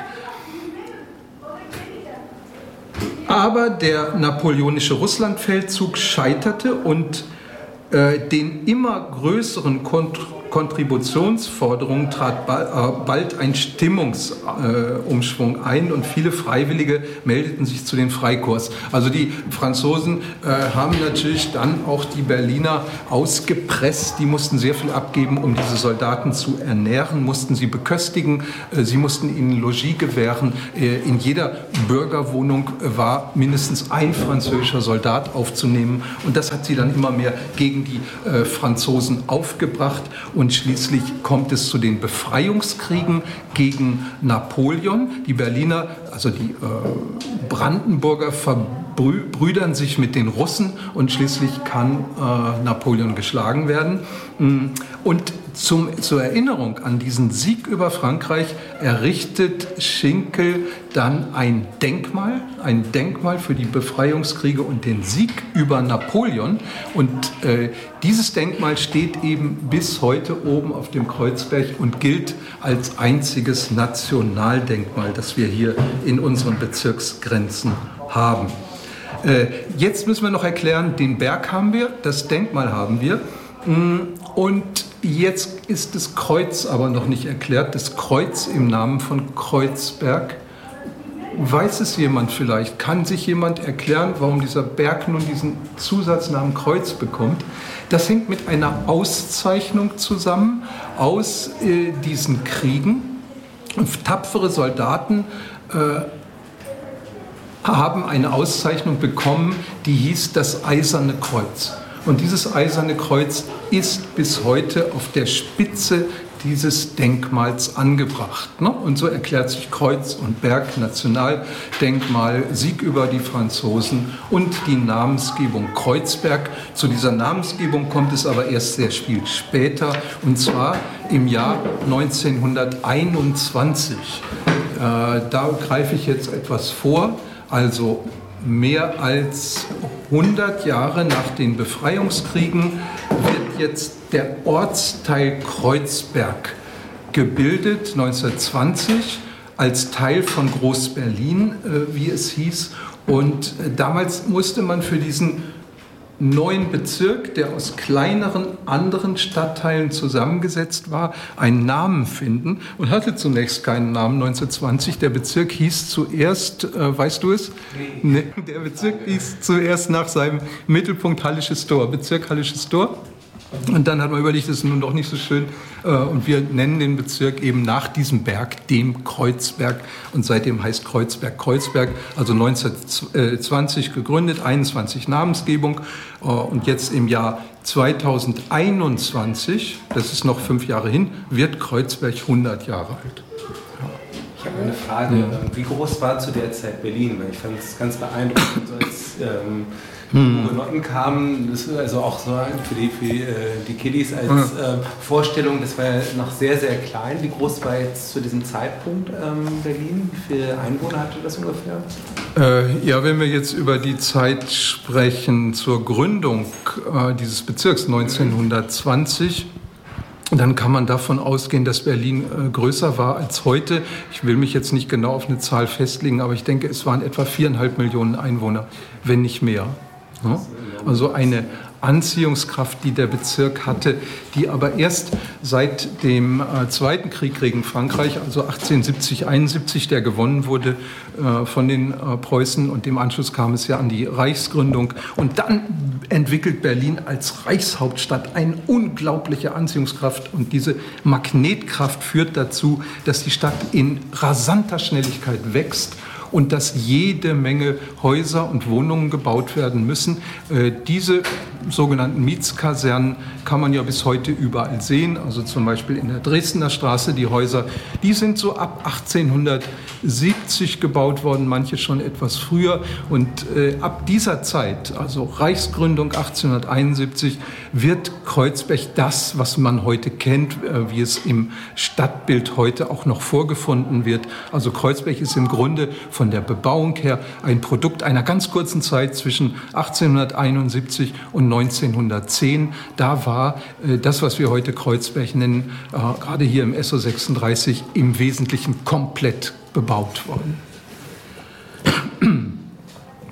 Aber der napoleonische Russlandfeldzug scheiterte und äh, den immer größeren Kont- Kontributionsforderung trat bald ein Stimmungsumschwung ein und viele Freiwillige meldeten sich zu den Freikorps. Also die Franzosen haben natürlich dann auch die Berliner ausgepresst. Die mussten sehr viel abgeben, um diese Soldaten zu ernähren, mussten sie beköstigen, sie mussten ihnen Logis gewähren. In jeder Bürgerwohnung war mindestens ein französischer Soldat aufzunehmen und das hat sie dann immer mehr gegen die Franzosen aufgebracht. Und schließlich kommt es zu den Befreiungskriegen gegen Napoleon. Die Berliner, also die äh, Brandenburger verbrüdern sich mit den Russen und schließlich kann äh, Napoleon geschlagen werden. Und zum, zur Erinnerung an diesen Sieg über Frankreich errichtet Schinkel dann ein Denkmal, ein Denkmal für die Befreiungskriege und den Sieg über Napoleon. Und äh, dieses Denkmal steht eben bis heute oben auf dem Kreuzberg und gilt als einziges Nationaldenkmal, das wir hier in unseren Bezirksgrenzen haben. Äh, jetzt müssen wir noch erklären, den Berg haben wir, das Denkmal haben wir. Und jetzt ist das Kreuz aber noch nicht erklärt, das Kreuz im Namen von Kreuzberg. Weiß es jemand vielleicht? Kann sich jemand erklären, warum dieser Berg nun diesen Zusatznamen Kreuz bekommt? Das hängt mit einer Auszeichnung zusammen aus äh, diesen Kriegen. Und tapfere Soldaten äh, haben eine Auszeichnung bekommen, die hieß das Eiserne Kreuz. Und dieses Eiserne Kreuz ist bis heute auf der Spitze dieses Denkmals angebracht. Und so erklärt sich Kreuz und Berg Nationaldenkmal, Sieg über die Franzosen und die Namensgebung Kreuzberg. Zu dieser Namensgebung kommt es aber erst sehr viel später, und zwar im Jahr neunzehnhunderteinundzwanzig. Da greife ich jetzt etwas vor, also mehr als hundert Jahre nach den Befreiungskriegen wird jetzt der Ortsteil Kreuzberg gebildet, neunzehnhundertzwanzig, als Teil von Groß-Berlin, wie es hieß. Und damals musste man für diesen neuen Bezirk, der aus kleineren anderen Stadtteilen zusammengesetzt war, einen Namen finden und hatte zunächst keinen Namen neunzehnhundertzwanzig. Der Bezirk hieß zuerst, äh, weißt du es? Nee. Nee, der Bezirk hieß zuerst nach seinem Mittelpunkt Hallisches Tor, Bezirk Hallisches Tor. Und dann hat man überlegt, das ist nun doch nicht so schön. Und wir nennen den Bezirk eben nach diesem Berg, dem Kreuzberg. Und seitdem heißt Kreuzberg Kreuzberg, also neunzehnhundertzwanzig gegründet, einundzwanzig Namensgebung. Und jetzt im Jahr zweitausendeinundzwanzig, das ist noch fünf Jahre hin, wird Kreuzberg hundert Jahre alt. Ich habe eine Frage. Ja. Wie groß war zu der Zeit Berlin? Weil ich fand es ganz beeindruckend, so als ähm, hm. Hugenotten kamen, das ist also auch so für die, für die, die Kiddies als hm. äh, Vorstellung, das war ja noch sehr, sehr klein. Wie groß war jetzt zu diesem Zeitpunkt ähm, Berlin? Wie viele Einwohner hatte das ungefähr? Äh, ja, wenn wir jetzt über die Zeit sprechen zur Gründung äh, dieses Bezirks neunzehnhundertzwanzig, dann kann man davon ausgehen, dass Berlin äh, größer war als heute. Ich will mich jetzt nicht genau auf eine Zahl festlegen, aber ich denke, es waren etwa viereinhalb Millionen Einwohner, wenn nicht mehr. Ja? Also eine Anziehungskraft, die der Bezirk hatte, die aber erst seit dem äh, Zweiten Krieg gegen Frankreich, also achtzehnhundertsiebzig, einundsiebzig, der gewonnen wurde äh, von den äh, Preußen, und im Anschluss kam es ja an die Reichsgründung. Und dann entwickelt Berlin als Reichshauptstadt eine unglaubliche Anziehungskraft, und diese Magnetkraft führt dazu, dass die Stadt in rasanter Schnelligkeit wächst und dass jede Menge Häuser und Wohnungen gebaut werden müssen. Äh, diese sogenannten Mietskasernen kann man ja bis heute überall sehen, also zum Beispiel in der Dresdner Straße. Die Häuser, die sind so ab achtzehnhundertsiebzig gebaut worden, manche schon etwas früher. Und äh, ab dieser Zeit, also Reichsgründung achtzehnhunderteinundsiebzig, wird Kreuzberg das, was man heute kennt, äh, wie es im Stadtbild heute auch noch vorgefunden wird. Also Kreuzberg ist im Grunde von der Bebauung her ein Produkt einer ganz kurzen Zeit zwischen achtzehnhunderteinundsiebzig und neunzehnhundertzehn. Da war äh, das, was wir heute Kreuzberg nennen, äh, gerade hier im S O sechsunddreißig, im Wesentlichen komplett bebaut worden. Ich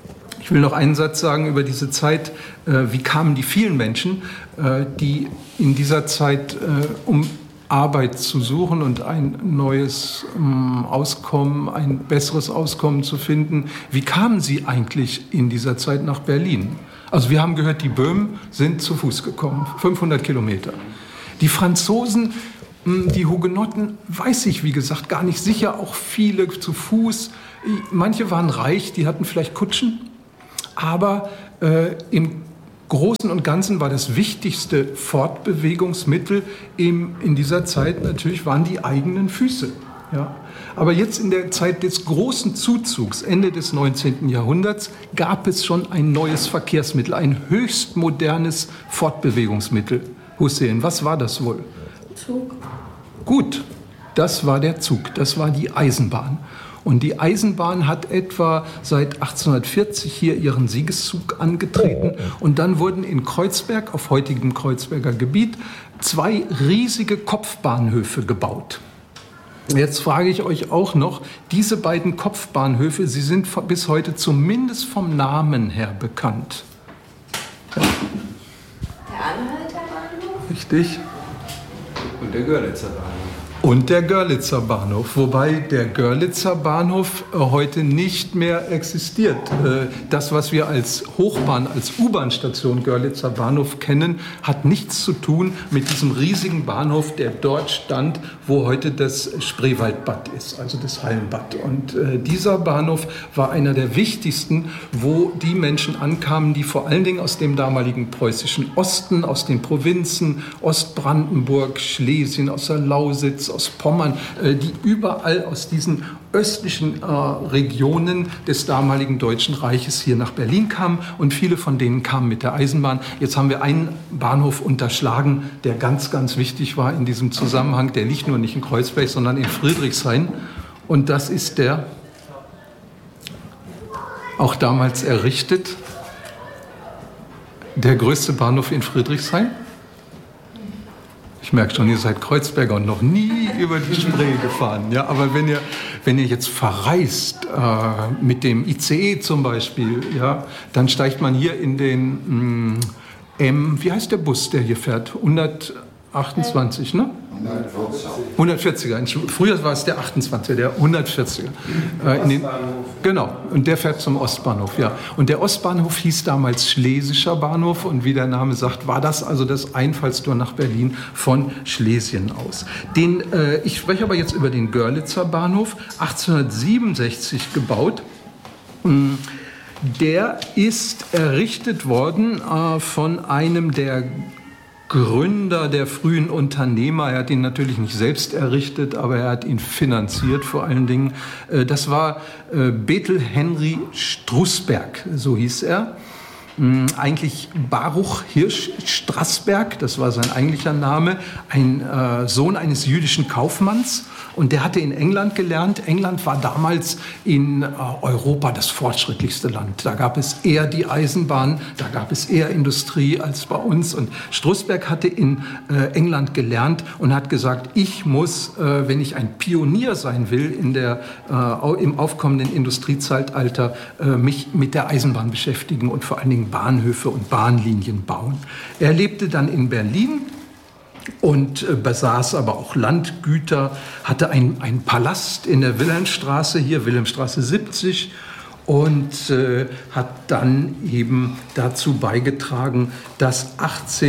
Ich will noch einen Satz sagen über diese Zeit. Äh, wie kamen die vielen Menschen, äh, die in dieser Zeit, äh, um Arbeit zu suchen und ein neues ähm, Auskommen, ein besseres Auskommen zu finden, wie kamen sie eigentlich in dieser Zeit nach Berlin? Also wir haben gehört, die Böhmen sind zu Fuß gekommen, fünfhundert Kilometer. Die Franzosen, die Hugenotten, weiß ich wie gesagt gar nicht sicher, auch viele zu Fuß. Manche waren reich, die hatten vielleicht Kutschen, aber äh, im Großen und Ganzen war das wichtigste Fortbewegungsmittel im, in dieser Zeit natürlich waren die eigenen Füße. Ja. Aber jetzt in der Zeit des großen Zuzugs, Ende des neunzehnten Jahrhunderts, gab es schon ein neues Verkehrsmittel, ein höchst modernes Fortbewegungsmittel. Hussein, was war das wohl? Zug. Gut, das war der Zug, das war die Eisenbahn. Und die Eisenbahn hat etwa seit achtzehnhundertvierzig hier ihren Siegeszug angetreten. Und dann wurden in Kreuzberg, auf heutigem Kreuzberger Gebiet, zwei riesige Kopfbahnhöfe gebaut. Jetzt frage ich euch auch noch, diese beiden Kopfbahnhöfe, sie sind bis heute zumindest vom Namen her bekannt. Ja. Der Anhalter Bahnhof? Richtig. Und der Görlitzer Bahnhof. Und der Görlitzer Bahnhof, wobei der Görlitzer Bahnhof äh, heute nicht mehr existiert. Äh, das, was wir als Hochbahn, als U-Bahn-Station Görlitzer Bahnhof kennen, hat nichts zu tun mit diesem riesigen Bahnhof, der dort stand, wo heute das Spreewaldbad ist, also das Hallenbad. Und äh, dieser Bahnhof war einer der wichtigsten, wo die Menschen ankamen, die vor allen Dingen aus dem damaligen preußischen Osten, aus den Provinzen, Ostbrandenburg, Schlesien, aus der Lausitz, aus Pommern, die überall aus diesen östlichen äh, Regionen des damaligen Deutschen Reiches hier nach Berlin kamen und viele von denen kamen mit der Eisenbahn. Jetzt haben wir einen Bahnhof unterschlagen, der ganz, ganz wichtig war in diesem Zusammenhang. Der liegt nur nicht in Kreuzberg, sondern in Friedrichshain. Und das ist der, auch damals errichtet, der größte Bahnhof in Friedrichshain. Ich merke schon, ihr seid Kreuzberger und noch nie über die Spree gefahren. Ja, aber wenn ihr, wenn ihr jetzt verreist, äh, mit dem I C E zum Beispiel, ja, dann steigt man hier in den mh, M, wie heißt der Bus, der hier fährt? hundertachtundzwanzig, ne? hundertvierziger. Früher war es der achtundzwanziger, der hundertvierziger. Äh, in den, genau, und der fährt zum Ostbahnhof, ja. Und der Ostbahnhof hieß damals Schlesischer Bahnhof und wie der Name sagt, war das also das Einfallstor nach Berlin von Schlesien aus. Den, äh, ich spreche aber jetzt über den Görlitzer Bahnhof, achtzehnhundertsiebenundsechzig gebaut. Der ist errichtet worden äh, von einem der Gründer der frühen Unternehmer. Er hat ihn natürlich nicht selbst errichtet, aber er hat ihn finanziert vor allen Dingen. Das war Bethel Henry Strusberg, so hieß er. Eigentlich Baruch Hirsch Strassberg, das war sein eigentlicher Name, ein äh, Sohn eines jüdischen Kaufmanns. Und der hatte in England gelernt. England war damals in äh, Europa das fortschrittlichste Land. Da gab es eher die Eisenbahn, da gab es eher Industrie als bei uns. Und Strusberg hatte in äh, England gelernt und hat gesagt, ich muss, äh, wenn ich ein Pionier sein will in der, äh, im aufkommenden Industriezeitalter, äh, mich mit der Eisenbahn beschäftigen und vor allen Dingen Bahnhöfe und Bahnlinien bauen. Er lebte dann in Berlin und äh, besaß aber auch Landgüter, hatte einen Palast in der Wilhelmstraße, hier Wilhelmstraße siebzig, und äh, hat dann eben dazu beigetragen, dass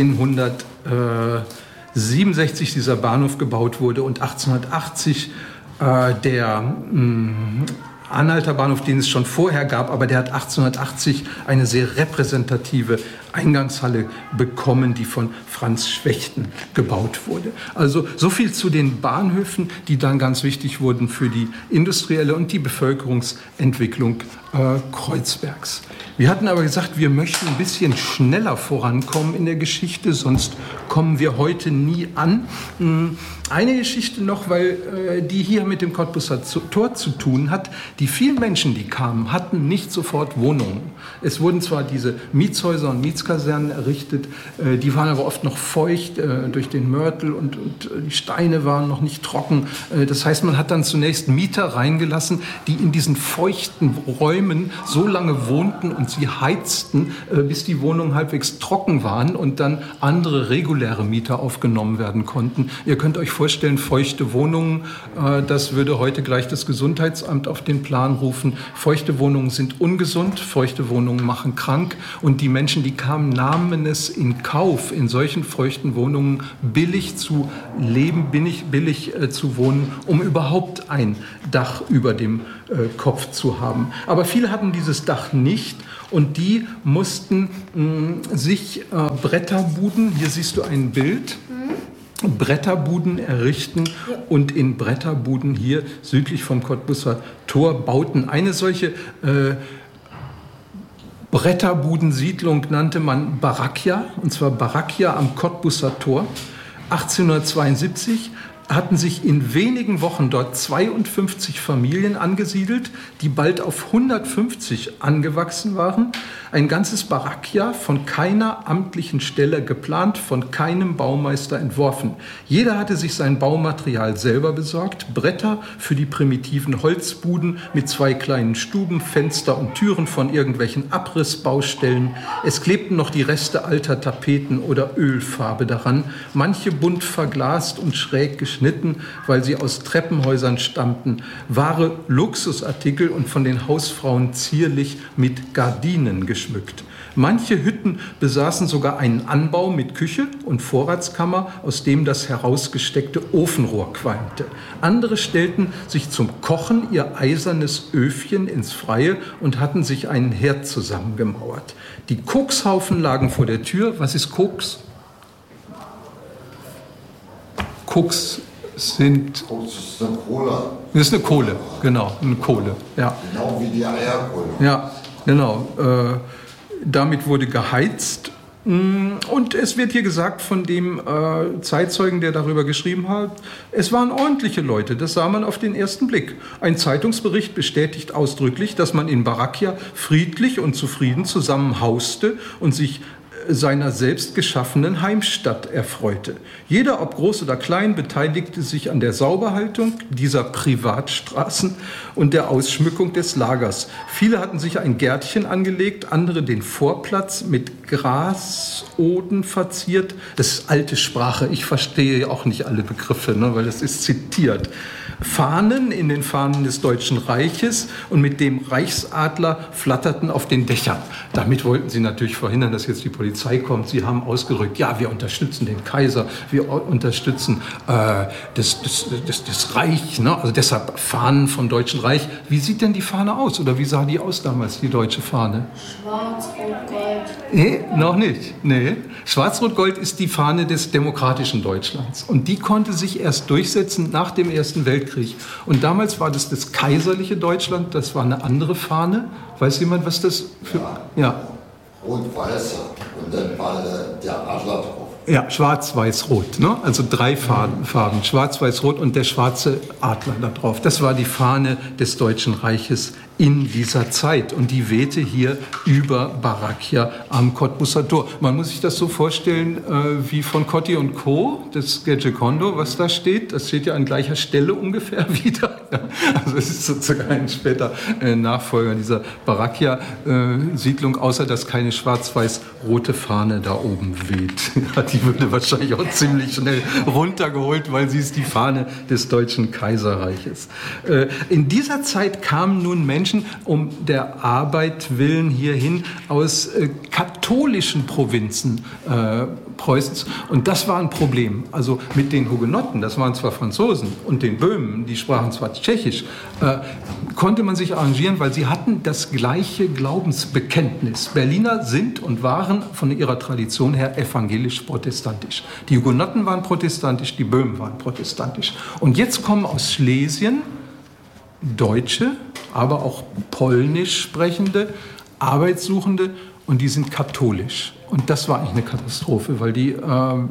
achtzehnhundertsiebenundsechzig dieser Bahnhof gebaut wurde und achtzehnhundertachtzig äh, der mh, Anhalterbahnhof, den es schon vorher gab, aber der hat achtzehnhundertachtzig eine sehr repräsentative Eingangshalle bekommen, die von Franz Schwechten gebaut wurde. Also so viel zu den Bahnhöfen, die dann ganz wichtig wurden für die industrielle und die Bevölkerungsentwicklung äh, Kreuzbergs. Wir hatten aber gesagt, wir möchten ein bisschen schneller vorankommen in der Geschichte, sonst kommen wir heute nie an. Eine Geschichte noch, weil äh, die hier mit dem Cottbuser Tor zu tun hat. Die vielen Menschen, die kamen, hatten nicht sofort Wohnungen. Es wurden zwar diese Mietshäuser und Mietskasernen errichtet, äh, die waren aber oft noch feucht äh, durch den Mörtel und, und die Steine waren noch nicht trocken. Äh, das heißt, man hat dann zunächst Mieter reingelassen, die in diesen feuchten Räumen so lange wohnten und und sie heizten, äh, bis die Wohnungen halbwegs trocken waren und dann andere reguläre Mieter aufgenommen werden konnten. Ihr könnt euch vorstellen, feuchte Wohnungen, äh, das würde heute gleich das Gesundheitsamt auf den Plan rufen. Feuchte Wohnungen sind ungesund, feuchte Wohnungen machen krank und die Menschen, die kamen, nahmen es in Kauf, in solchen feuchten Wohnungen billig zu leben, billig, billig äh, zu wohnen, um überhaupt ein Dach über dem äh, Kopf zu haben. Aber viele hatten dieses Dach nicht und die mussten mh, sich äh, Bretterbuden, hier siehst du ein Bild, mhm. Bretterbuden errichten und in Bretterbuden hier südlich vom Cottbuser Tor bauten eine solche äh, Bretterbudensiedlung nannte man Barackia, und zwar Barackia am Cottbuser Tor. achtzehnhundertzweiundsiebzig hatten sich in wenigen Wochen dort zweiundfünfzig Familien angesiedelt, die bald auf hundertfünfzig angewachsen waren. Ein ganzes Barackia, von keiner amtlichen Stelle geplant, von keinem Baumeister entworfen. Jeder hatte sich sein Baumaterial selber besorgt, Bretter für die primitiven Holzbuden mit zwei kleinen Stuben, Fenster und Türen von irgendwelchen Abrissbaustellen. Es klebten noch die Reste alter Tapeten oder Ölfarbe daran, manche bunt verglast und schräg geschnitten, weil sie aus Treppenhäusern stammten, wahre Luxusartikel und von den Hausfrauen zierlich mit Gardinen geschmückt. Manche Hütten besaßen sogar einen Anbau mit Küche und Vorratskammer, aus dem das herausgesteckte Ofenrohr qualmte. Andere stellten sich zum Kochen ihr eisernes Öfchen ins Freie und hatten sich einen Herd zusammengemauert. Die Kokshaufen lagen vor der Tür. Was ist Koks? Koks sind... Koks ist eine Kohle. Das ist eine Kohle, genau, eine Kohle, ja. Genau wie die Eierkohle. Ja, genau. Äh, damit wurde geheizt. Und es wird hier gesagt von dem äh, Zeitzeugen, der darüber geschrieben hat, es waren ordentliche Leute, das sah man auf den ersten Blick. Ein Zeitungsbericht bestätigt ausdrücklich, dass man in Barackia friedlich und zufrieden zusammen hauste und sich seiner selbst geschaffenen Heimstatt erfreute. Jeder, ob groß oder klein, beteiligte sich an der Sauberhaltung dieser Privatstraßen und der Ausschmückung des Lagers. Viele hatten sich ein Gärtchen angelegt, andere den Vorplatz mit Grasoden verziert. Das ist alte Sprache, ich verstehe auch nicht alle Begriffe, ne, weil es ist zitiert. Fahnen in den Fahnen des Deutschen Reiches und mit dem Reichsadler flatterten auf den Dächern. Damit wollten sie natürlich verhindern, dass jetzt die Polizei kommt. Sie haben ausgerückt, ja, wir unterstützen den Kaiser, wir unterstützen äh, das, das, das, das Reich, ne? Also deshalb Fahnen vom Deutschen Reich. Wie sieht denn die Fahne aus oder wie sah die aus damals, die deutsche Fahne? Schwarz-Rot-Gold. Nee, noch nicht. Nee. Schwarz-Rot-Gold ist die Fahne des demokratischen Deutschlands. Und die konnte sich erst durchsetzen nach dem Ersten Weltkrieg. Und damals war das das kaiserliche Deutschland, das war eine andere Fahne. Weiß jemand, was das für... Ja. Rot-Weiße und dann war der Adler drauf. Ja, schwarz-weiß-rot, ne? Also drei Farben, Farben, schwarz-weiß-rot und der schwarze Adler da drauf. Das war die Fahne des Deutschen Reiches in dieser Zeit und die wehte hier über Barackia am Cottbuser Tor. Man muss sich das so vorstellen äh, wie von Cotti und Co., das Gecekonto, was da steht. Das steht ja an gleicher Stelle ungefähr wieder. Ja, also es ist sozusagen ein später äh, Nachfolger dieser Barackia-Siedlung, äh, außer dass keine schwarz-weiß-rote Fahne da oben weht. Ja, die würde wahrscheinlich auch ziemlich schnell runtergeholt, weil sie ist die Fahne des Deutschen Kaiserreiches. Äh, in dieser Zeit kamen nun Menschen um der Arbeit willen hierhin aus äh, katholischen Provinzen äh, Preußens. Und das war ein Problem. Also mit den Hugenotten, das waren zwar Franzosen, und den Böhmen, die sprachen zwar Tschechisch, äh, konnte man sich arrangieren, weil sie hatten das gleiche Glaubensbekenntnis. Berliner sind und waren von ihrer Tradition her evangelisch-protestantisch. Die Hugenotten waren protestantisch, die Böhmen waren protestantisch. Und jetzt kommen aus Schlesien Deutsche, aber auch polnisch sprechende, Arbeitssuchende, und die sind katholisch. Und das war eigentlich eine Katastrophe, weil die ähm,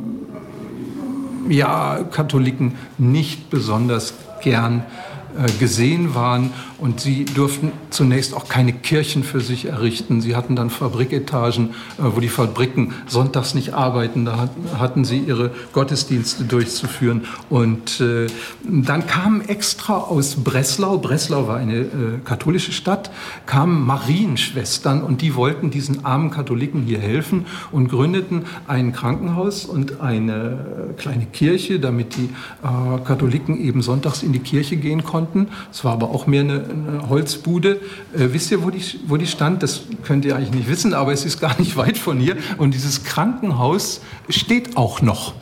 ja, Katholiken nicht besonders gern äh, gesehen waren. Und sie durften zunächst auch keine Kirchen für sich errichten. Sie hatten dann Fabriketagen, wo die Fabriken sonntags nicht arbeiten. Da hatten sie ihre Gottesdienste durchzuführen. Und äh, dann kamen extra aus Breslau, Breslau war eine äh, katholische Stadt, kamen Marienschwestern und die wollten diesen armen Katholiken hier helfen und gründeten ein Krankenhaus und eine kleine Kirche, damit die äh, Katholiken eben sonntags in die Kirche gehen konnten. Es war aber auch mehr eine, eine Holzbude. Äh, wisst ihr, wo die, wo die stand? Das könnt ihr eigentlich nicht wissen, aber es ist gar nicht weit von hier. Und dieses Krankenhaus steht auch noch.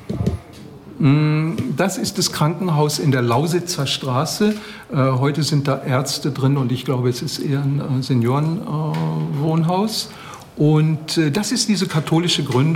Das ist das Krankenhaus in der Lausitzer Straße. Äh, heute sind da Ärzte drin und ich glaube, es ist eher ein äh, Seniorenwohnhaus. Äh, und äh, das ist diese katholische Gründung.